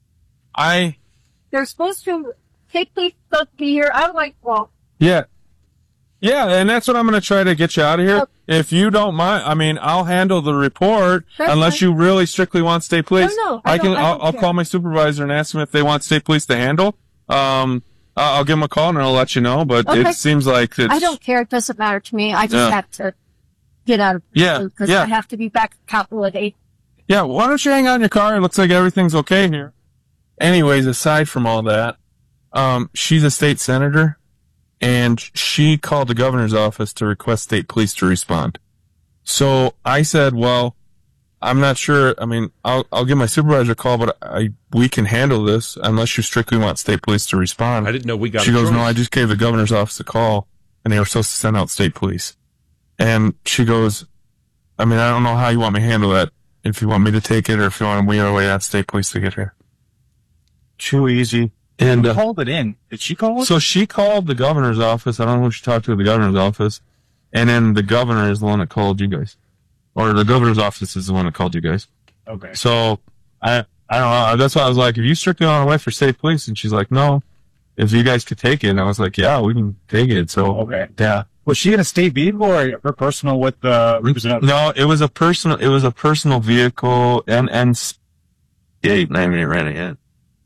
Speaker 7: I
Speaker 22: They're supposed to, state police supposed to be here. I'm like, well,
Speaker 7: yeah, yeah, and that's what I'm going to try to get you out of here. If you don't mind, I mean, I'll handle the report
Speaker 22: That's
Speaker 7: unless
Speaker 22: fine.
Speaker 7: you really strictly want state police.
Speaker 22: No, no, I
Speaker 7: can.
Speaker 22: don't- I
Speaker 7: I'll,
Speaker 22: don't
Speaker 7: I'll
Speaker 22: care.
Speaker 7: call my supervisor and ask them if they want state police to handle. Um, I'll I'll give them a call and I'll let you know. But
Speaker 22: Okay.
Speaker 7: it seems like it's.
Speaker 22: I don't care. It doesn't matter to me. I just
Speaker 7: Yeah.
Speaker 22: have to get out of
Speaker 7: Yeah,
Speaker 22: because
Speaker 7: yeah.
Speaker 22: I have to be back at Capitol at eight.
Speaker 7: Yeah, why don't you hang out in your car? It looks like everything's okay here. Anyways, aside from all that, um, she's a state senator, and she called the governor's office to request state police to respond. So I said, well, I'm not sure. I mean, I'll I'll give my supervisor a call, but I we can handle this unless you strictly want state police to respond.
Speaker 3: I didn't know we got
Speaker 7: She
Speaker 3: a
Speaker 7: goes, no,
Speaker 3: choice.
Speaker 7: I just gave the governor's office a call, and they were supposed to send out state police. And she goes, I mean, I don't know how you want me to handle that. If you want me to take it or if you want to wait away at state police to get here. Too easy. And
Speaker 9: Who
Speaker 7: uh,
Speaker 9: called it in? Did she call it?
Speaker 7: so she called the governor's office. I don't know who she talked to at the governor's office. And then the governor is the one that called you guys. Or the governor's office is the one that called you guys.
Speaker 9: Okay.
Speaker 7: So I I don't know. That's why I was like, if you strictly want to wait for state police, and she's like, no. If you guys could take it, and I was like, yeah, we can take it. So
Speaker 9: Okay.
Speaker 7: yeah.
Speaker 9: Was she in a state vehicle or her personal with the representative?
Speaker 7: No, it was a personal. It was a personal vehicle, and and eight nine minute ran ahead.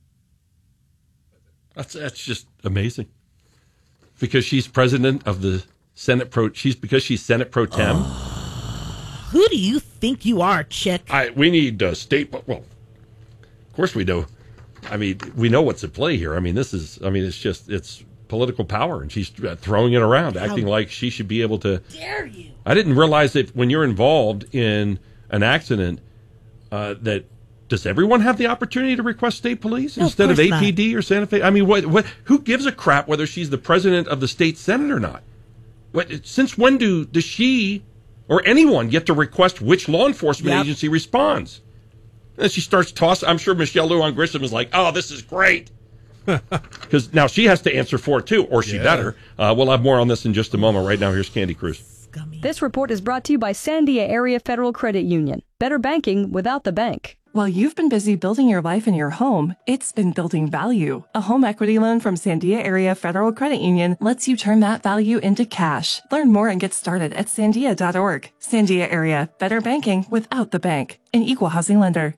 Speaker 3: That's that's just amazing. Because she's president of the Senate Pro. She's because she's Senate Pro Tem.
Speaker 4: Who do you think you are, chick?
Speaker 3: I we need uh, state. Well, of course we do. I mean, we know what's at play here. I mean, this is. I mean, it's just it's political power, and she's throwing it around, acting
Speaker 4: How
Speaker 3: like she should be able to.
Speaker 4: Dare you?
Speaker 3: I didn't realize that when you're involved in an accident, uh, that does everyone have the opportunity to request state police
Speaker 4: No, of
Speaker 3: instead of,
Speaker 4: course
Speaker 3: A P D or Santa Fe? I mean, what? What? Who gives a crap whether she's the president of the state senate or not? What? Since when do does she or anyone get to request which law enforcement
Speaker 4: Yep.
Speaker 3: agency responds? And she starts tossing. I'm sure Michelle Lujan Grisham is like, "Oh, this is great." Because now she has to answer for it too, or she
Speaker 8: Yeah.
Speaker 3: better. Uh, we'll have more on this in just a moment. Right now, here's Candy Cruz.
Speaker 15: This report is brought to you by Sandia Area Federal Credit Union. Better banking without the bank.
Speaker 23: While you've been busy building your life in your home, it's been building value. A home equity loan from Sandia Area Federal Credit Union lets you turn that value into cash. Learn more and get started at sandia dot org. Sandia Area, better banking without the bank. An equal housing lender.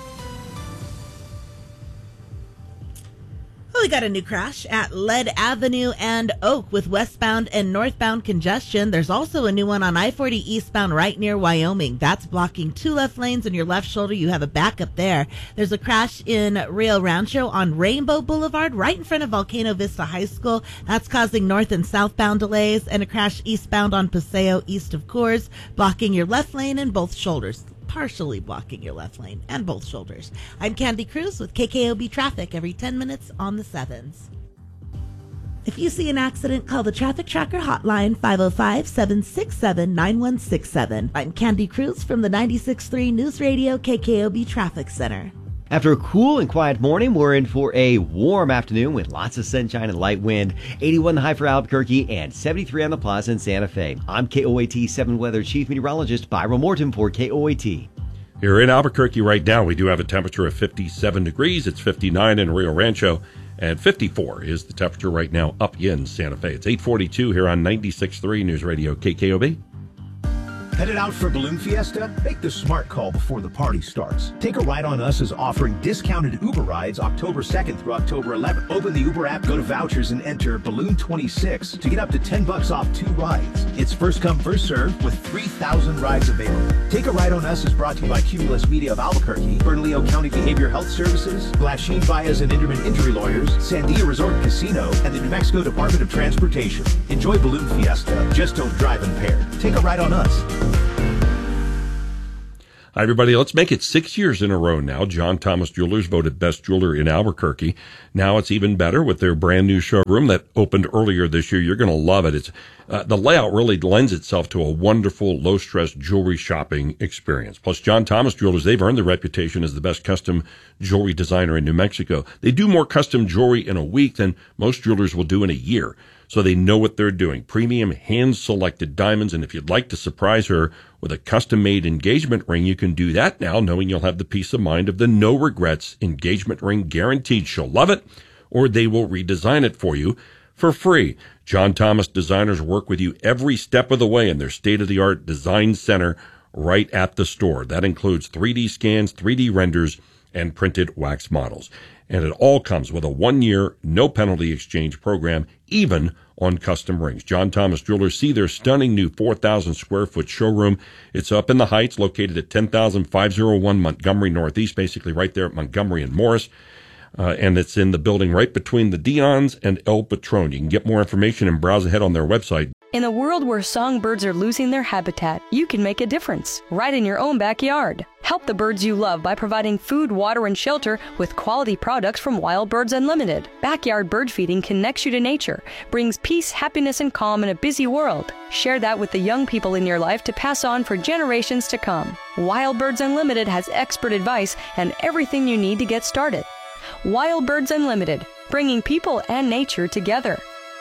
Speaker 4: Oh, we got a new crash at Lead Avenue and Oak with westbound and northbound congestion. There's also a new one on I forty eastbound right near Wyoming. That's blocking two left lanes on your left shoulder. You have a backup there. There's a crash in Rio Rancho on Rainbow Boulevard right in front of Volcano Vista High School. That's causing north and southbound delays, and a crash eastbound on Paseo east of Coors, blocking your left lane and both shoulders. Partially blocking your left lane and both shoulders. I'm Candy Cruz with K K O B Traffic every ten minutes on the sevens. If you see an accident, call the Traffic Tracker hotline five oh five, seven six seven, nine one six seven. I'm Candy Cruz from the ninety-six point three News Radio K K O B Traffic Center.
Speaker 5: After a cool and quiet morning, we're in for a warm afternoon with lots of sunshine and light wind. eighty-one the high for Albuquerque and seventy-three on the plaza in Santa Fe. I'm K O A T seven Weather Chief Meteorologist Byron Morton for K O A T.
Speaker 3: Here in Albuquerque right now, we do have a temperature of fifty-seven degrees. It's fifty-nine in Rio Rancho, and fifty-four is the temperature right now up in Santa Fe. It's eight forty-two here on ninety-six point three News Radio K K O B.
Speaker 6: Headed out for Balloon Fiesta? Make the smart call before the party starts. Take a Ride on Us is offering discounted Uber rides October second through October eleventh. Open the Uber app, go to vouchers, and enter Balloon twenty-six to get up to ten bucks off two rides. It's first come, first served with three thousand rides available. Take a Ride on Us is brought to you by Cumulus Media of Albuquerque, Bernalillo County Behavioral Health Services, Glasheen Baez and Inderman Injury Lawyers, Sandia Resort and Casino, and the New Mexico Department of Transportation. Enjoy Balloon Fiesta. Just don't drive impaired. Take a ride on us.
Speaker 3: Hi, everybody. Let's make it six years in a row now. John Thomas Jewelers voted best jeweler in Albuquerque. Now it's even better with their brand new showroom that opened earlier this year. You're going to love it. It's uh, the layout really lends itself to a wonderful, low-stress jewelry shopping experience. Plus, John Thomas Jewelers, they've earned the reputation as the best custom jewelry designer in New Mexico. They do more custom jewelry in a week than most jewelers will do in a year. So they know what they're doing. Premium hand-selected diamonds, and if you'd like to surprise her with a custom-made engagement ring, you can do that now, knowing you'll have the peace of mind of the no-regrets engagement ring guaranteed. She'll love it, or they will redesign it for you for free. John Thomas designers work with you every step of the way in their state-of-the-art design center right at the store. That includes three D scans, three D renders, and printed wax models. And it all comes with a one-year, no-penalty exchange program, even on custom rings. John Thomas Jewelers, see their stunning new four thousand square foot showroom. It's up in the Heights, located at ten thousand five oh one Montgomery Northeast, basically right there at Montgomery and Morris. Uh, and it's in the building right between the Dion's and El Patron. You can get more information and browse ahead on their website.
Speaker 15: In a world where songbirds are losing their habitat, you can make a difference right in your own backyard. Help the birds you love by providing food, water, and shelter with quality products from Wild Birds Unlimited. Backyard bird feeding connects you to nature, brings peace, happiness, and calm in a busy world. Share that with the young people in your life to pass on for generations to come. Wild Birds Unlimited has expert advice and everything you need to get started. Wild Birds Unlimited, bringing people and nature together.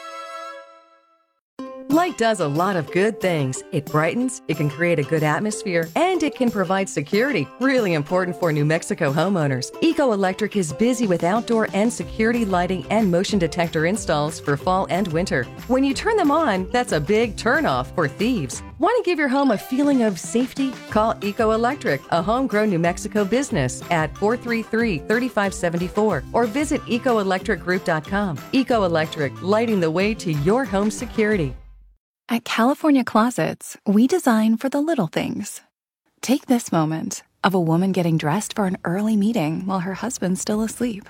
Speaker 14: Light does a lot of good things. It brightens, it can create a good atmosphere, and it can provide security, really important for New Mexico homeowners. Eco Electric is busy with outdoor and security lighting and motion detector installs for fall and winter. When you turn them on, that's a big turnoff for thieves. Want to give your home a feeling of safety? Call Eco Electric, a homegrown New Mexico business, at four three three, three five seven four or visit eco electric group dot com. Eco Electric, lighting the way to your home security.
Speaker 17: At California Closets, we design for the little things. Take this moment of a woman getting dressed for an early meeting while her husband's still asleep.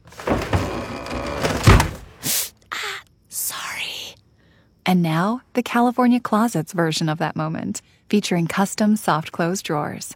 Speaker 17: ah, sorry. And now, the California Closets version of that moment, featuring custom soft close drawers.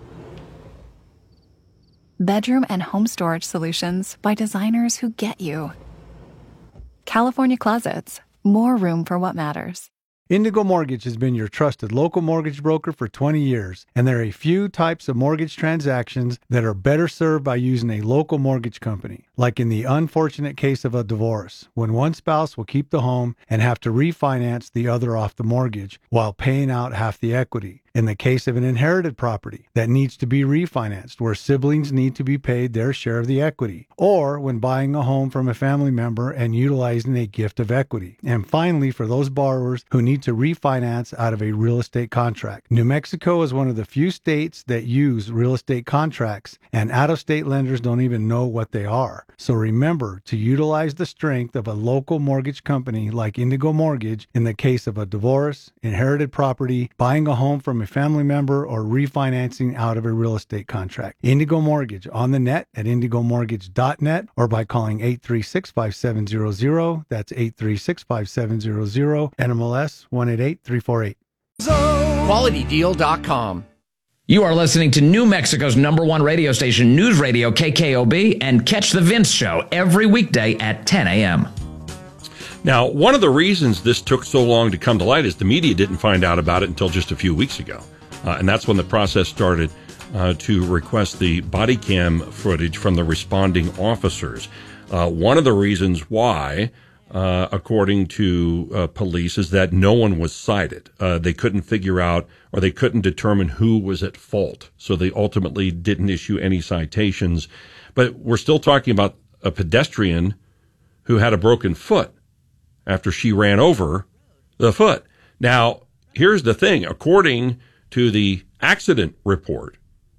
Speaker 17: Bedroom and home storage solutions by designers who get you. California Closets, more room for what matters.
Speaker 1: Indigo Mortgage has been your trusted local mortgage broker for twenty years, and there are a few types of mortgage transactions that are better served by using a local mortgage company, like in the unfortunate case of a divorce, when one spouse will keep the home and have to refinance the other off the mortgage while paying out half the equity. In the case of an inherited property that needs to be refinanced, where siblings need to be paid their share of the equity, or when buying a home from a family member and utilizing a gift of equity. And finally, for those borrowers who need to refinance out of a real estate contract. New Mexico is one of the few states that use real estate contracts, and out-of-state lenders don't even know what they are. So remember to utilize the strength of a local mortgage company like Indigo Mortgage in the case of a divorce, inherited property, buying a home from a family member, or refinancing out of a real estate contract. Indigo Mortgage on the net at indigo mortgage dot net or by calling eight three six, five seven zero zero. That's eight three six, five seven zero zero. N M L S one eight eight three four eight.
Speaker 10: quality deal dot com. You are listening to New Mexico's number one radio station, News Radio K K O B, and catch the Vince Show every weekday at ten a.m.
Speaker 3: Now, one of the reasons this took so long to come to light is the media didn't find out about it until just a few weeks ago. Uh, and that's when the process started uh, to request the body cam footage from the responding officers. Uh, one of the reasons why, uh, according to uh, police, is that no one was cited. Uh, they couldn't figure out, or they couldn't determine who was at fault. So they ultimately didn't issue any citations. But we're still talking about a pedestrian who had a broken foot after she ran over the foot. Now, here's the thing. According to the accident report.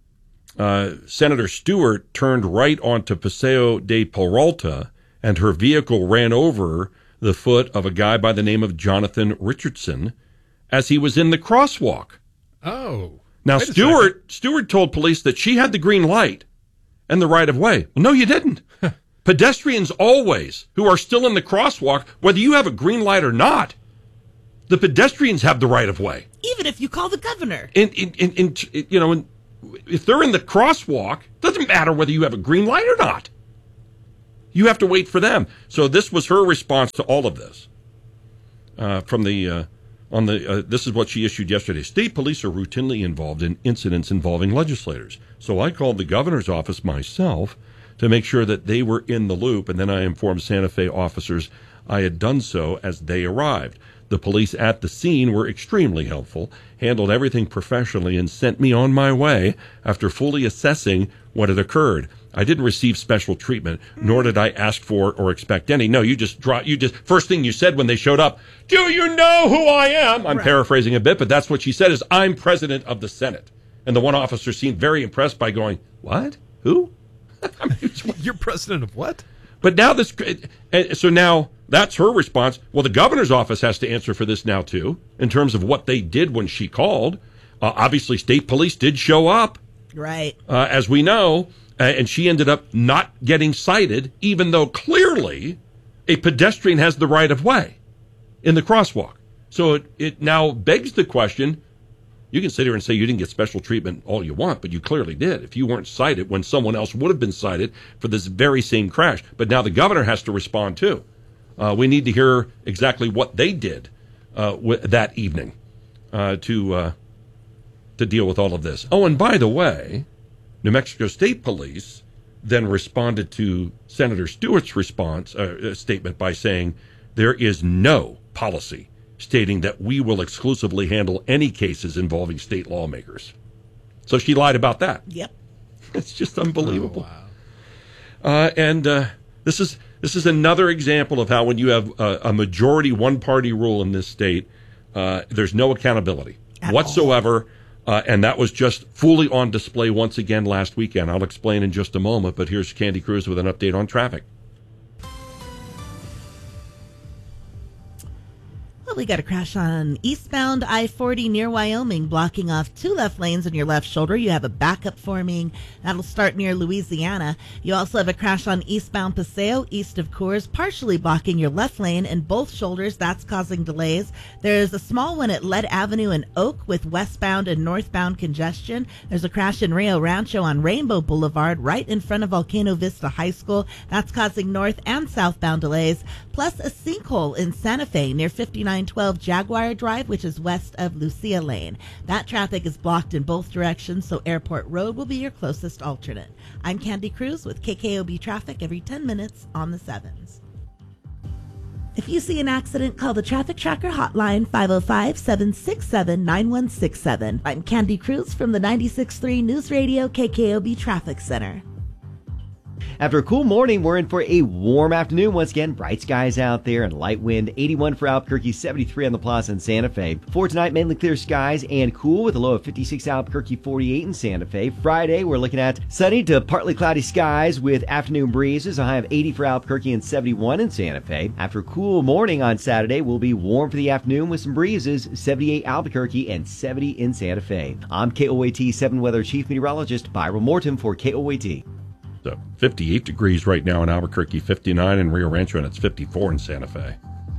Speaker 3: Uh, Senator Stewart turned right onto Paseo de Peralta, and her vehicle ran over the foot of a guy by the name of Jonathan Richardson as he was in the crosswalk.
Speaker 8: Oh.
Speaker 3: Now, Stewart, Stewart told police that she had the green light and the right of way. Well, no, you didn't. Pedestrians always, who are still in the crosswalk, whether you have a green light or not, the pedestrians have the right of way.
Speaker 4: Even if you call the governor.
Speaker 3: In, in, in, in you know, in, if they're in the crosswalk, it doesn't matter whether you have a green light or not. You have to wait for them. So this was her response to all of this. Uh, from the uh, on the uh, this is what she issued yesterday. State police are routinely involved in incidents involving legislators. So I called the governor's office myself to make sure that they were in the loop, and then I informed Santa Fe officers I had done so as they arrived. The police at the scene were extremely helpful, handled everything professionally, and sent me on my way after fully assessing what had occurred. I didn't receive special treatment, nor did I ask for or expect any. No, you just draw, you just, first thing you said when they showed up, do you know who I am? I'm right. paraphrasing a bit, but that's what she said is, I'm president of the Senate. And the one officer seemed very impressed by going, what? Who? I mean,
Speaker 2: you're president of what?
Speaker 3: But now this, so now that's her response. Well, the governor's office has to answer for this now, too, in terms of what they did when she called. Uh, obviously, state police did show up.
Speaker 4: Right.
Speaker 3: Uh, as we know, uh, and she ended up not getting cited, even though clearly a pedestrian has the right of way in the crosswalk. So it, it now begs the question, you can sit here and say you didn't get special treatment all you want, but you clearly did if you weren't cited when someone else would have been cited for this very same crash. But now the governor has to respond, too. Uh, we need to hear exactly what they did uh, w- that evening uh, to uh, to deal with all of this. Oh, and by the way, New Mexico State Police then responded to Senator Stewart's response uh, statement by saying there is no policy stating that we will exclusively handle any cases involving state lawmakers. So she lied about that.
Speaker 4: Yep.
Speaker 3: It's just unbelievable. Oh, wow. Uh, and uh, this is this is another example of how when you have a, a majority one-party rule in this state, uh, there's no accountability At whatsoever. Uh, and that was just fully on display once again last weekend. I'll explain in just a moment, but here's Candy Cruz with an update on traffic.
Speaker 4: Well, we got a crash on eastbound I forty near Wyoming, blocking off two left lanes on your left shoulder. You have a backup forming. That'll start near Louisiana. You also have a crash on eastbound Paseo, east of Coors, partially blocking your left lane and both shoulders. That's causing delays. There's a small one at Lead Avenue and Oak with westbound and northbound congestion. There's a crash in Rio Rancho on Rainbow Boulevard right in front of Volcano Vista High School. That's causing north and southbound delays. Plus a sinkhole in Santa Fe near fifty-nine twelve Jaguar Drive, which is west of Lucia Lane. That traffic is blocked in both directions, so Airport Road will be your closest alternate. I'm Candy Cruz with K K O B Traffic every ten minutes on the sevens. If you see an accident, call the Traffic Tracker hotline five oh five, seven six seven, nine one six seven. I'm Candy Cruz from the ninety-six point three News Radio K K O B Traffic Center.
Speaker 5: After a cool morning, we're in for a warm afternoon. Once again, bright skies out there and light wind. eighty-one for Albuquerque, seventy-three on the Plaza in Santa Fe. For tonight, mainly clear skies and cool with a low of fifty-six Albuquerque, forty-eight in Santa Fe. Friday, we're looking at sunny to partly cloudy skies with afternoon breezes. A high of eighty for Albuquerque and seventy-one in Santa Fe. After a cool morning on Saturday, we'll be warm for the afternoon with some breezes. seventy-eight Albuquerque and seventy in Santa Fe. I'm K O A T seven Weather Chief Meteorologist Byron Morton for K O A T.
Speaker 3: So fifty-eight degrees right now in Albuquerque, fifty-nine in Rio Rancho, and it's fifty-four in Santa Fe.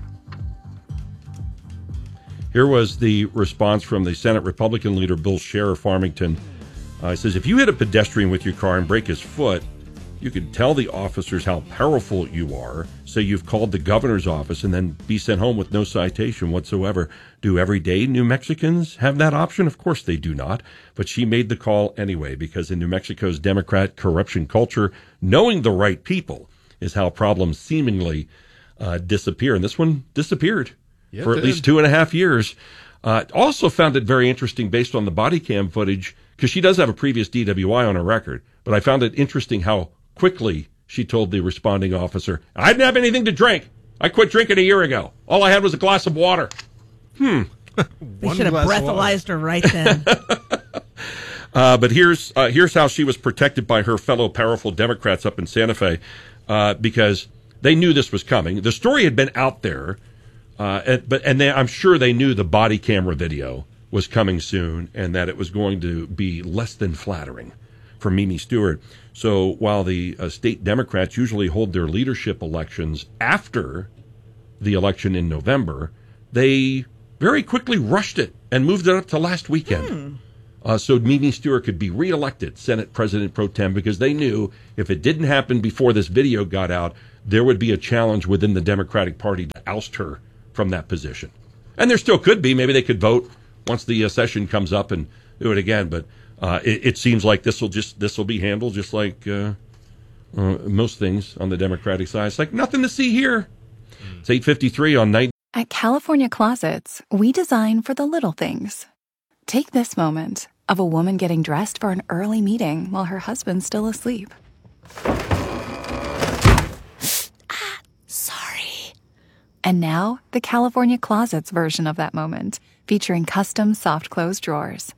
Speaker 3: Here was the response from the Senate Republican leader, Bill Scher of Farmington. Uh, he says, if you hit a pedestrian with your car and break his foot, you could tell the officers how powerful you are, say you've called the governor's office, and then be sent home with no citation whatsoever. Do everyday New Mexicans have that option? Of course they do not. But she made the call anyway, because in New Mexico's Democrat corruption culture, knowing the right people is how problems seemingly uh, disappear. And this one disappeared yeah, for at least two and a half years. Uh, also found it very interesting based on the body cam footage, because she does have a previous D W I on her record. But I found it interesting how quickly she told the responding officer, I didn't have anything to drink. I quit drinking a year ago. All I had was a glass of water. Hmm.
Speaker 4: They should have breathalyzed her right then.
Speaker 3: uh, but here's uh, here's how she was protected by her fellow powerful Democrats up in Santa Fe, uh, because they knew this was coming. The story had been out there, uh, and, but and they, I'm sure they knew the body camera video was coming soon, and that it was going to be less than flattering for Mimi Stewart. So while the uh, state Democrats usually hold their leadership elections after the election in November, they very quickly rushed it and moved it up to last weekend. Hmm. Uh, so Mimi Stewart could be reelected Senate President Pro Tem, because they knew if it didn't happen before this video got out, there would be a challenge within the Democratic Party to oust her from that position. And there still could be. Maybe they could vote once the uh, session comes up and do it again. But uh, it, it seems like this will just this will be handled just like uh, uh, most things on the Democratic side. It's like nothing to see here. It's eight fifty-three on night.
Speaker 17: At California Closets, we design for the little things. Take this moment of a woman getting dressed for an early meeting while her husband's still asleep. Ah, sorry. And now, the California Closets version of that moment, featuring custom soft close drawers.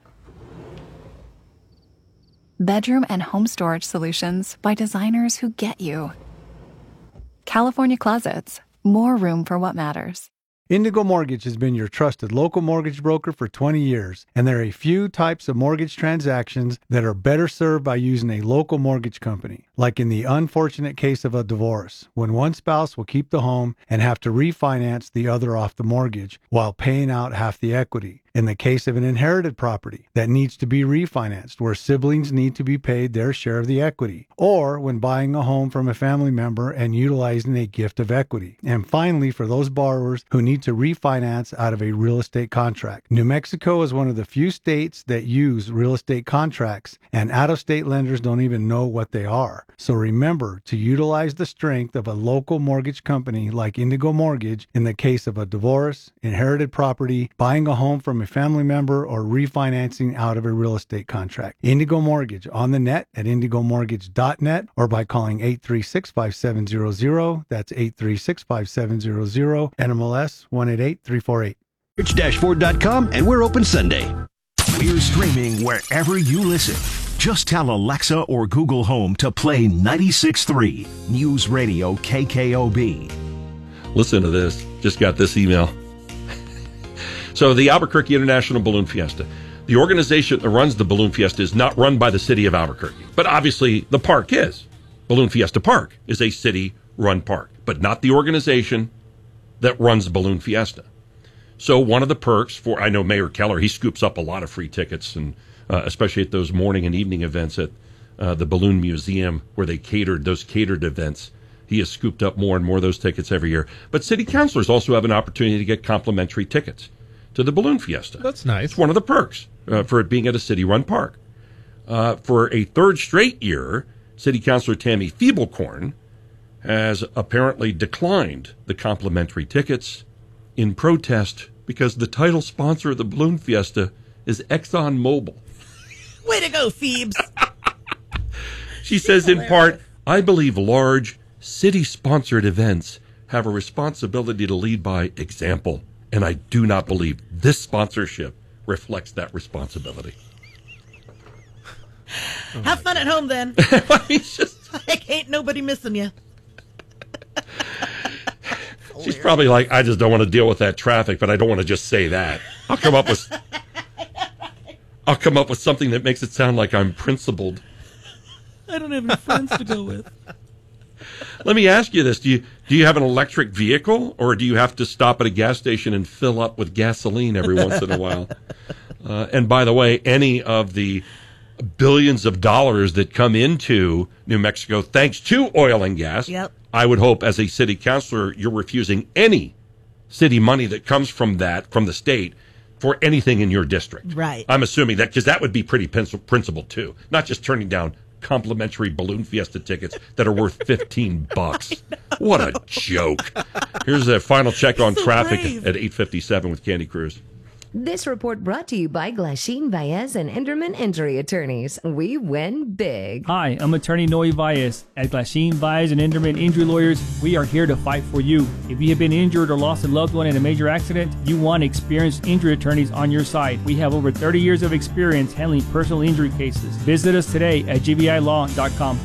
Speaker 17: Bedroom and home storage solutions by designers who get you. California Closets. More room for what matters.
Speaker 1: Indigo Mortgage has been your trusted local mortgage broker for twenty years, and there are a few types of mortgage transactions that are better served by using a local mortgage company, like in the unfortunate case of a divorce, when one spouse will keep the home and have to refinance the other off the mortgage while paying out half the equity. In the case of an inherited property that needs to be refinanced, where siblings need to be paid their share of the equity, or when buying a home from a family member and utilizing a gift of equity. And finally, for those borrowers who need to refinance out of a real estate contract. New Mexico is one of the few states that use real estate contracts, and out-of-state lenders don't even know what they are. So remember to utilize the strength of a local mortgage company like Indigo Mortgage in the case of a divorce, inherited property, buying a home from a family member, or refinancing out of a real estate contract. Indigo Mortgage on the net at indigo mortgage dot net or by calling eight three six, five seven zero zero. That's eight three six, five seven zero zero. N M L S one eight eight three four eight.
Speaker 6: Rich Dashboard dot com, and we're open Sunday. We're streaming wherever you listen. Just tell Alexa or Google Home to play ninety-six point three News Radio K K O B.
Speaker 3: Listen to this. Just got this email. So the Albuquerque International Balloon Fiesta. The organization that runs the Balloon Fiesta is not run by the city of Albuquerque, but obviously the park is. Balloon Fiesta Park is a city-run park, but not the organization that runs the Balloon Fiesta. So one of the perks for, I know Mayor Keller, he scoops up a lot of free tickets, and uh, especially at those morning and evening events at uh, the Balloon Museum where they catered, those catered events. He has scooped up more and more of those tickets every year. But city councilors also have an opportunity to get complimentary tickets to the Balloon Fiesta.
Speaker 8: That's nice.
Speaker 3: It's one of the perks uh, for it being at a city-run park. Uh, for a third straight year, City Councilor Tammy Feeblecorn has apparently declined the complimentary tickets in protest because the title sponsor of the Balloon Fiesta is ExxonMobil.
Speaker 4: Way to go, Phoebes.
Speaker 3: She says in part, I believe large city-sponsored events have a responsibility to lead by example, and I do not believe this sponsorship reflects that responsibility.
Speaker 4: Have fun at home, then. Like, ain't nobody missing you.
Speaker 3: She's probably like, I just don't want to deal with that traffic, but I don't want to just say that. I'll come up with, I'll come up with something that makes it sound like I'm principled.
Speaker 4: I don't have any friends to go with.
Speaker 3: Let me ask you this: Do you do you have an electric vehicle, or do you have to stop at a gas station and fill up with gasoline every once in a while? Uh, and by the way, any of the billions of dollars that come into New Mexico thanks to oil and gas,
Speaker 4: yep.
Speaker 3: I would hope as a city councilor you're refusing any city money that comes from that, from the state, for anything in your district.
Speaker 4: Right.
Speaker 3: I'm assuming that, because that would be pretty principled too, not just turning down complimentary Balloon Fiesta tickets that are worth fifteen bucks. What a joke. Here's a final check on
Speaker 4: so
Speaker 3: traffic
Speaker 4: brave.
Speaker 3: at eight fifty-seven with Candy Cruz.
Speaker 2: This report brought to you by Glasheen, Baez, and Enderman Injury Attorneys. We win big.
Speaker 11: Hi, I'm attorney Noe Baez. At Glasheen, Baez, and Enderman Injury Lawyers, we are here to fight for you. If you have been injured or lost a loved one in a major accident, you want experienced injury attorneys on your side. We have over thirty years of experience handling personal injury cases. Visit us today at g b i law dot com.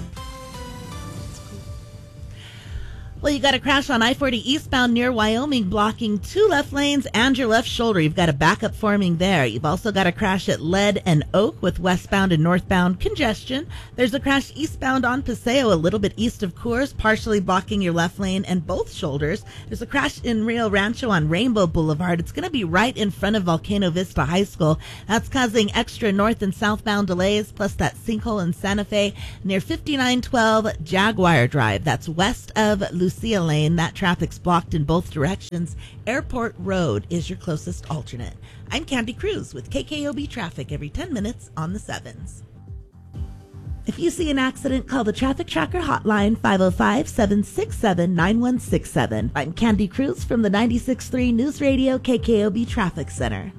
Speaker 4: Well, you got a crash on I forty eastbound near Wyoming, blocking two left lanes and your left shoulder. You've got a backup forming there. You've also got a crash at Lead and Oak with westbound and northbound congestion. There's a crash eastbound on Paseo, a little bit east of Coors, partially blocking your left lane and both shoulders. There's a crash in Rio Rancho on Rainbow Boulevard. It's going to be right in front of Volcano Vista High School. That's causing extra north and southbound delays, plus that sinkhole in Santa Fe near fifty-nine twelve Jaguar Drive. That's west of Lucia Lane. That traffic's blocked in both directions. Airport Road is your closest alternate. I'm Candy Cruz with K K O B Traffic every ten minutes on the sevens. If you see an accident, call the Traffic Tracker hotline five oh five, seven six seven, nine one six seven. I'm Candy Cruz from the ninety-six point three News Radio K K O B Traffic Center.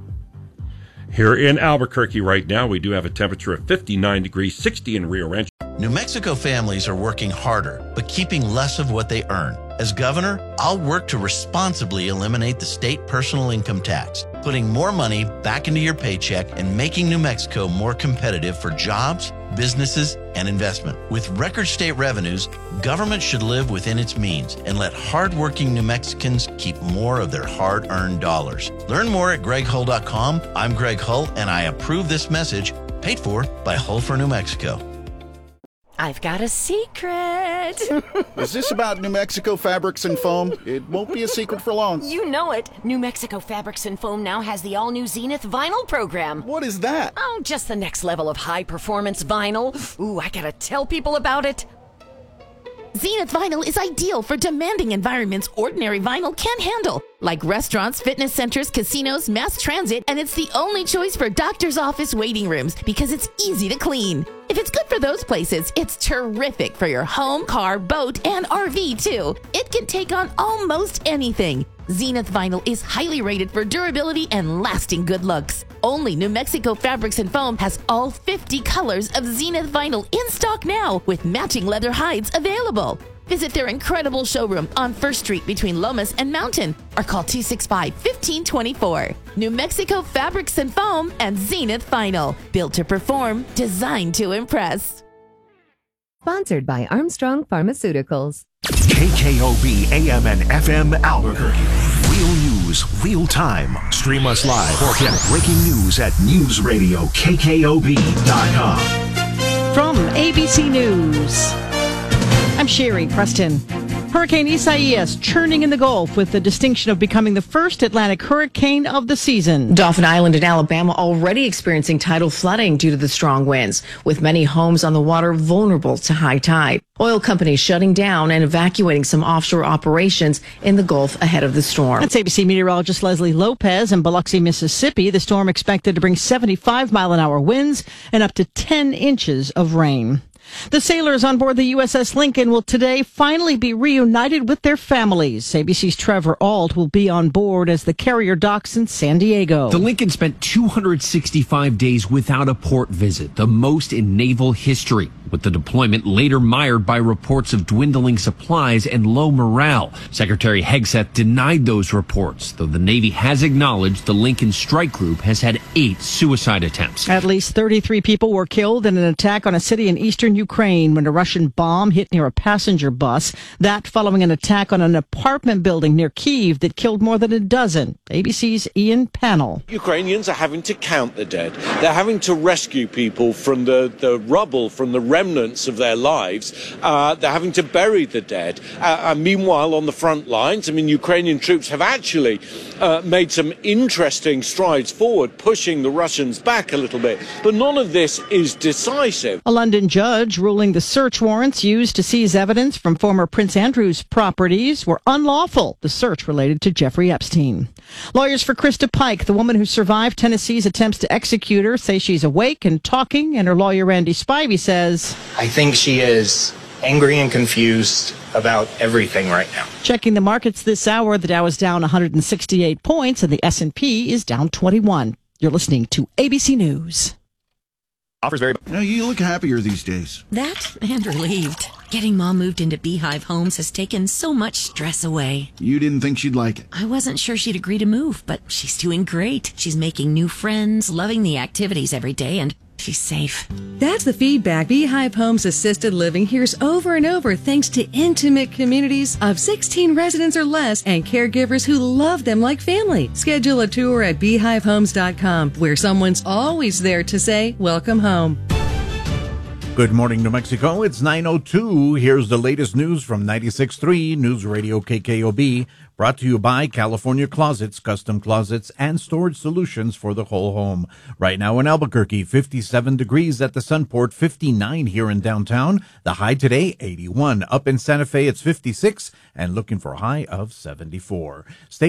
Speaker 3: Here in Albuquerque right now, we do have a temperature of fifty-nine degrees, sixty in Rio Rancho.
Speaker 16: New Mexico families are working harder, but keeping less of what they earn. As governor, I'll work to responsibly eliminate the state personal income tax, putting more money back into your paycheck and making New Mexico more competitive for jobs, businesses, and investment. With record state revenues, government should live within its means and let hardworking New Mexicans keep more of their hard-earned dollars. Learn more at greg hull dot com. I'm Greg Hull, and I approve this message, paid for by Hull for New Mexico.
Speaker 12: I've got a secret.
Speaker 24: Is this about New Mexico Fabrics and Foam? It won't be a secret for long.
Speaker 12: You know it. New Mexico Fabrics and Foam now has the all-new Zenith vinyl program.
Speaker 24: What is that?
Speaker 12: Oh, just the next level of high-performance vinyl. Ooh, I gotta tell people about it.
Speaker 19: Zenith Vinyl is ideal for demanding environments ordinary vinyl can't handle, like restaurants, fitness centers, casinos, mass transit, and it's the only choice for doctor's office waiting rooms because it's easy to clean. If it's good for those places, it's terrific for your home, car, boat, and R V too. It can take on almost anything. Zenith Vinyl is highly rated for durability and lasting good looks. Only New Mexico Fabrics and Foam has all fifty colors of Zenith Vinyl in stock now, with matching leather hides available. Visit their incredible showroom on First Street between Lomas and Mountain, or call two six five, one five two four. New Mexico Fabrics and Foam and Zenith Vinyl, built to perform, designed to impress.
Speaker 2: Sponsored by Armstrong Pharmaceuticals.
Speaker 6: K K O B A M and F M Albuquerque. Real news, real time. Stream us live or get breaking news at news radio K K O B dot com.
Speaker 25: From A B C News, I'm Sherry Preston. Hurricane Isaias churning in the Gulf with the distinction of becoming the first Atlantic hurricane of the season.
Speaker 26: Dauphin Island in Alabama already experiencing tidal flooding due to the strong winds, with many homes on the water vulnerable to high tide. Oil companies shutting down and evacuating some offshore operations in the Gulf ahead of the storm.
Speaker 25: That's A B C meteorologist Leslie Lopez in Biloxi, Mississippi. The storm expected to bring seventy-five mile an hour winds and up to ten inches of rain. The sailors on board the U S S Lincoln will today finally be reunited with their families. A B C's Trevor Ault will be on board as the carrier docks in San Diego.
Speaker 27: The Lincoln spent two hundred sixty-five days without a port visit, the most in naval history, with the deployment later mired by reports of dwindling supplies and low morale. Secretary Hegseth denied those reports, though the Navy has acknowledged the Lincoln strike group has had eight suicide attempts.
Speaker 25: At least thirty-three people were killed in an attack on a city in eastern Ukraine when a Russian bomb hit near a passenger bus. That following an attack on an apartment building near Kyiv that killed more than a dozen. A B C's Ian Pannell.
Speaker 28: Ukrainians are having to count the dead. They're having to rescue people from the, the rubble, from the remnants of their lives. Uh, they're having to bury the dead. Uh, and meanwhile, on the front lines, I mean, Ukrainian troops have actually uh, made some interesting strides forward, pushing the Russians back a little bit. But none of this is decisive.
Speaker 25: A London judge ruling the search warrants used to seize evidence from former Prince Andrew's properties were unlawful. The search related to Jeffrey Epstein. Lawyers for Krista Pike, the woman who survived Tennessee's attempts to execute her, say she's awake and talking, and her lawyer Randy Spivey says,
Speaker 29: I think she is
Speaker 7: angry and confused about everything right now.
Speaker 25: Checking the markets this hour, the Dow is down one hundred sixty-eight points and the S and P is down twenty-one. You're listening to A B C News.
Speaker 9: Offers very.
Speaker 24: You know, you look happier these days.
Speaker 13: That and relieved. Getting Mom moved into Beehive Homes has taken so much stress away.
Speaker 24: You didn't think she'd like it.
Speaker 13: I wasn't sure she'd agree to move, but she's doing great. She's making new friends, loving the activities every day, and she's safe.
Speaker 14: That's the feedback Beehive Homes Assisted Living hears over and over thanks to intimate communities of sixteen residents or less and caregivers who love them like family. Schedule a tour at beehive homes dot com where someone's always there to say, welcome home.
Speaker 18: Good morning, New Mexico. It's nine oh two. Here's the latest news from ninety-six point three News Radio K K O B, brought to you by California Closets, custom closets, and storage solutions for the whole home. Right now in Albuquerque, fifty-seven degrees at the Sunport, fifty-nine here in downtown. The high today, eighty-one. Up in Santa Fe, it's fifty-six, and looking for a high of seventy-four. Stay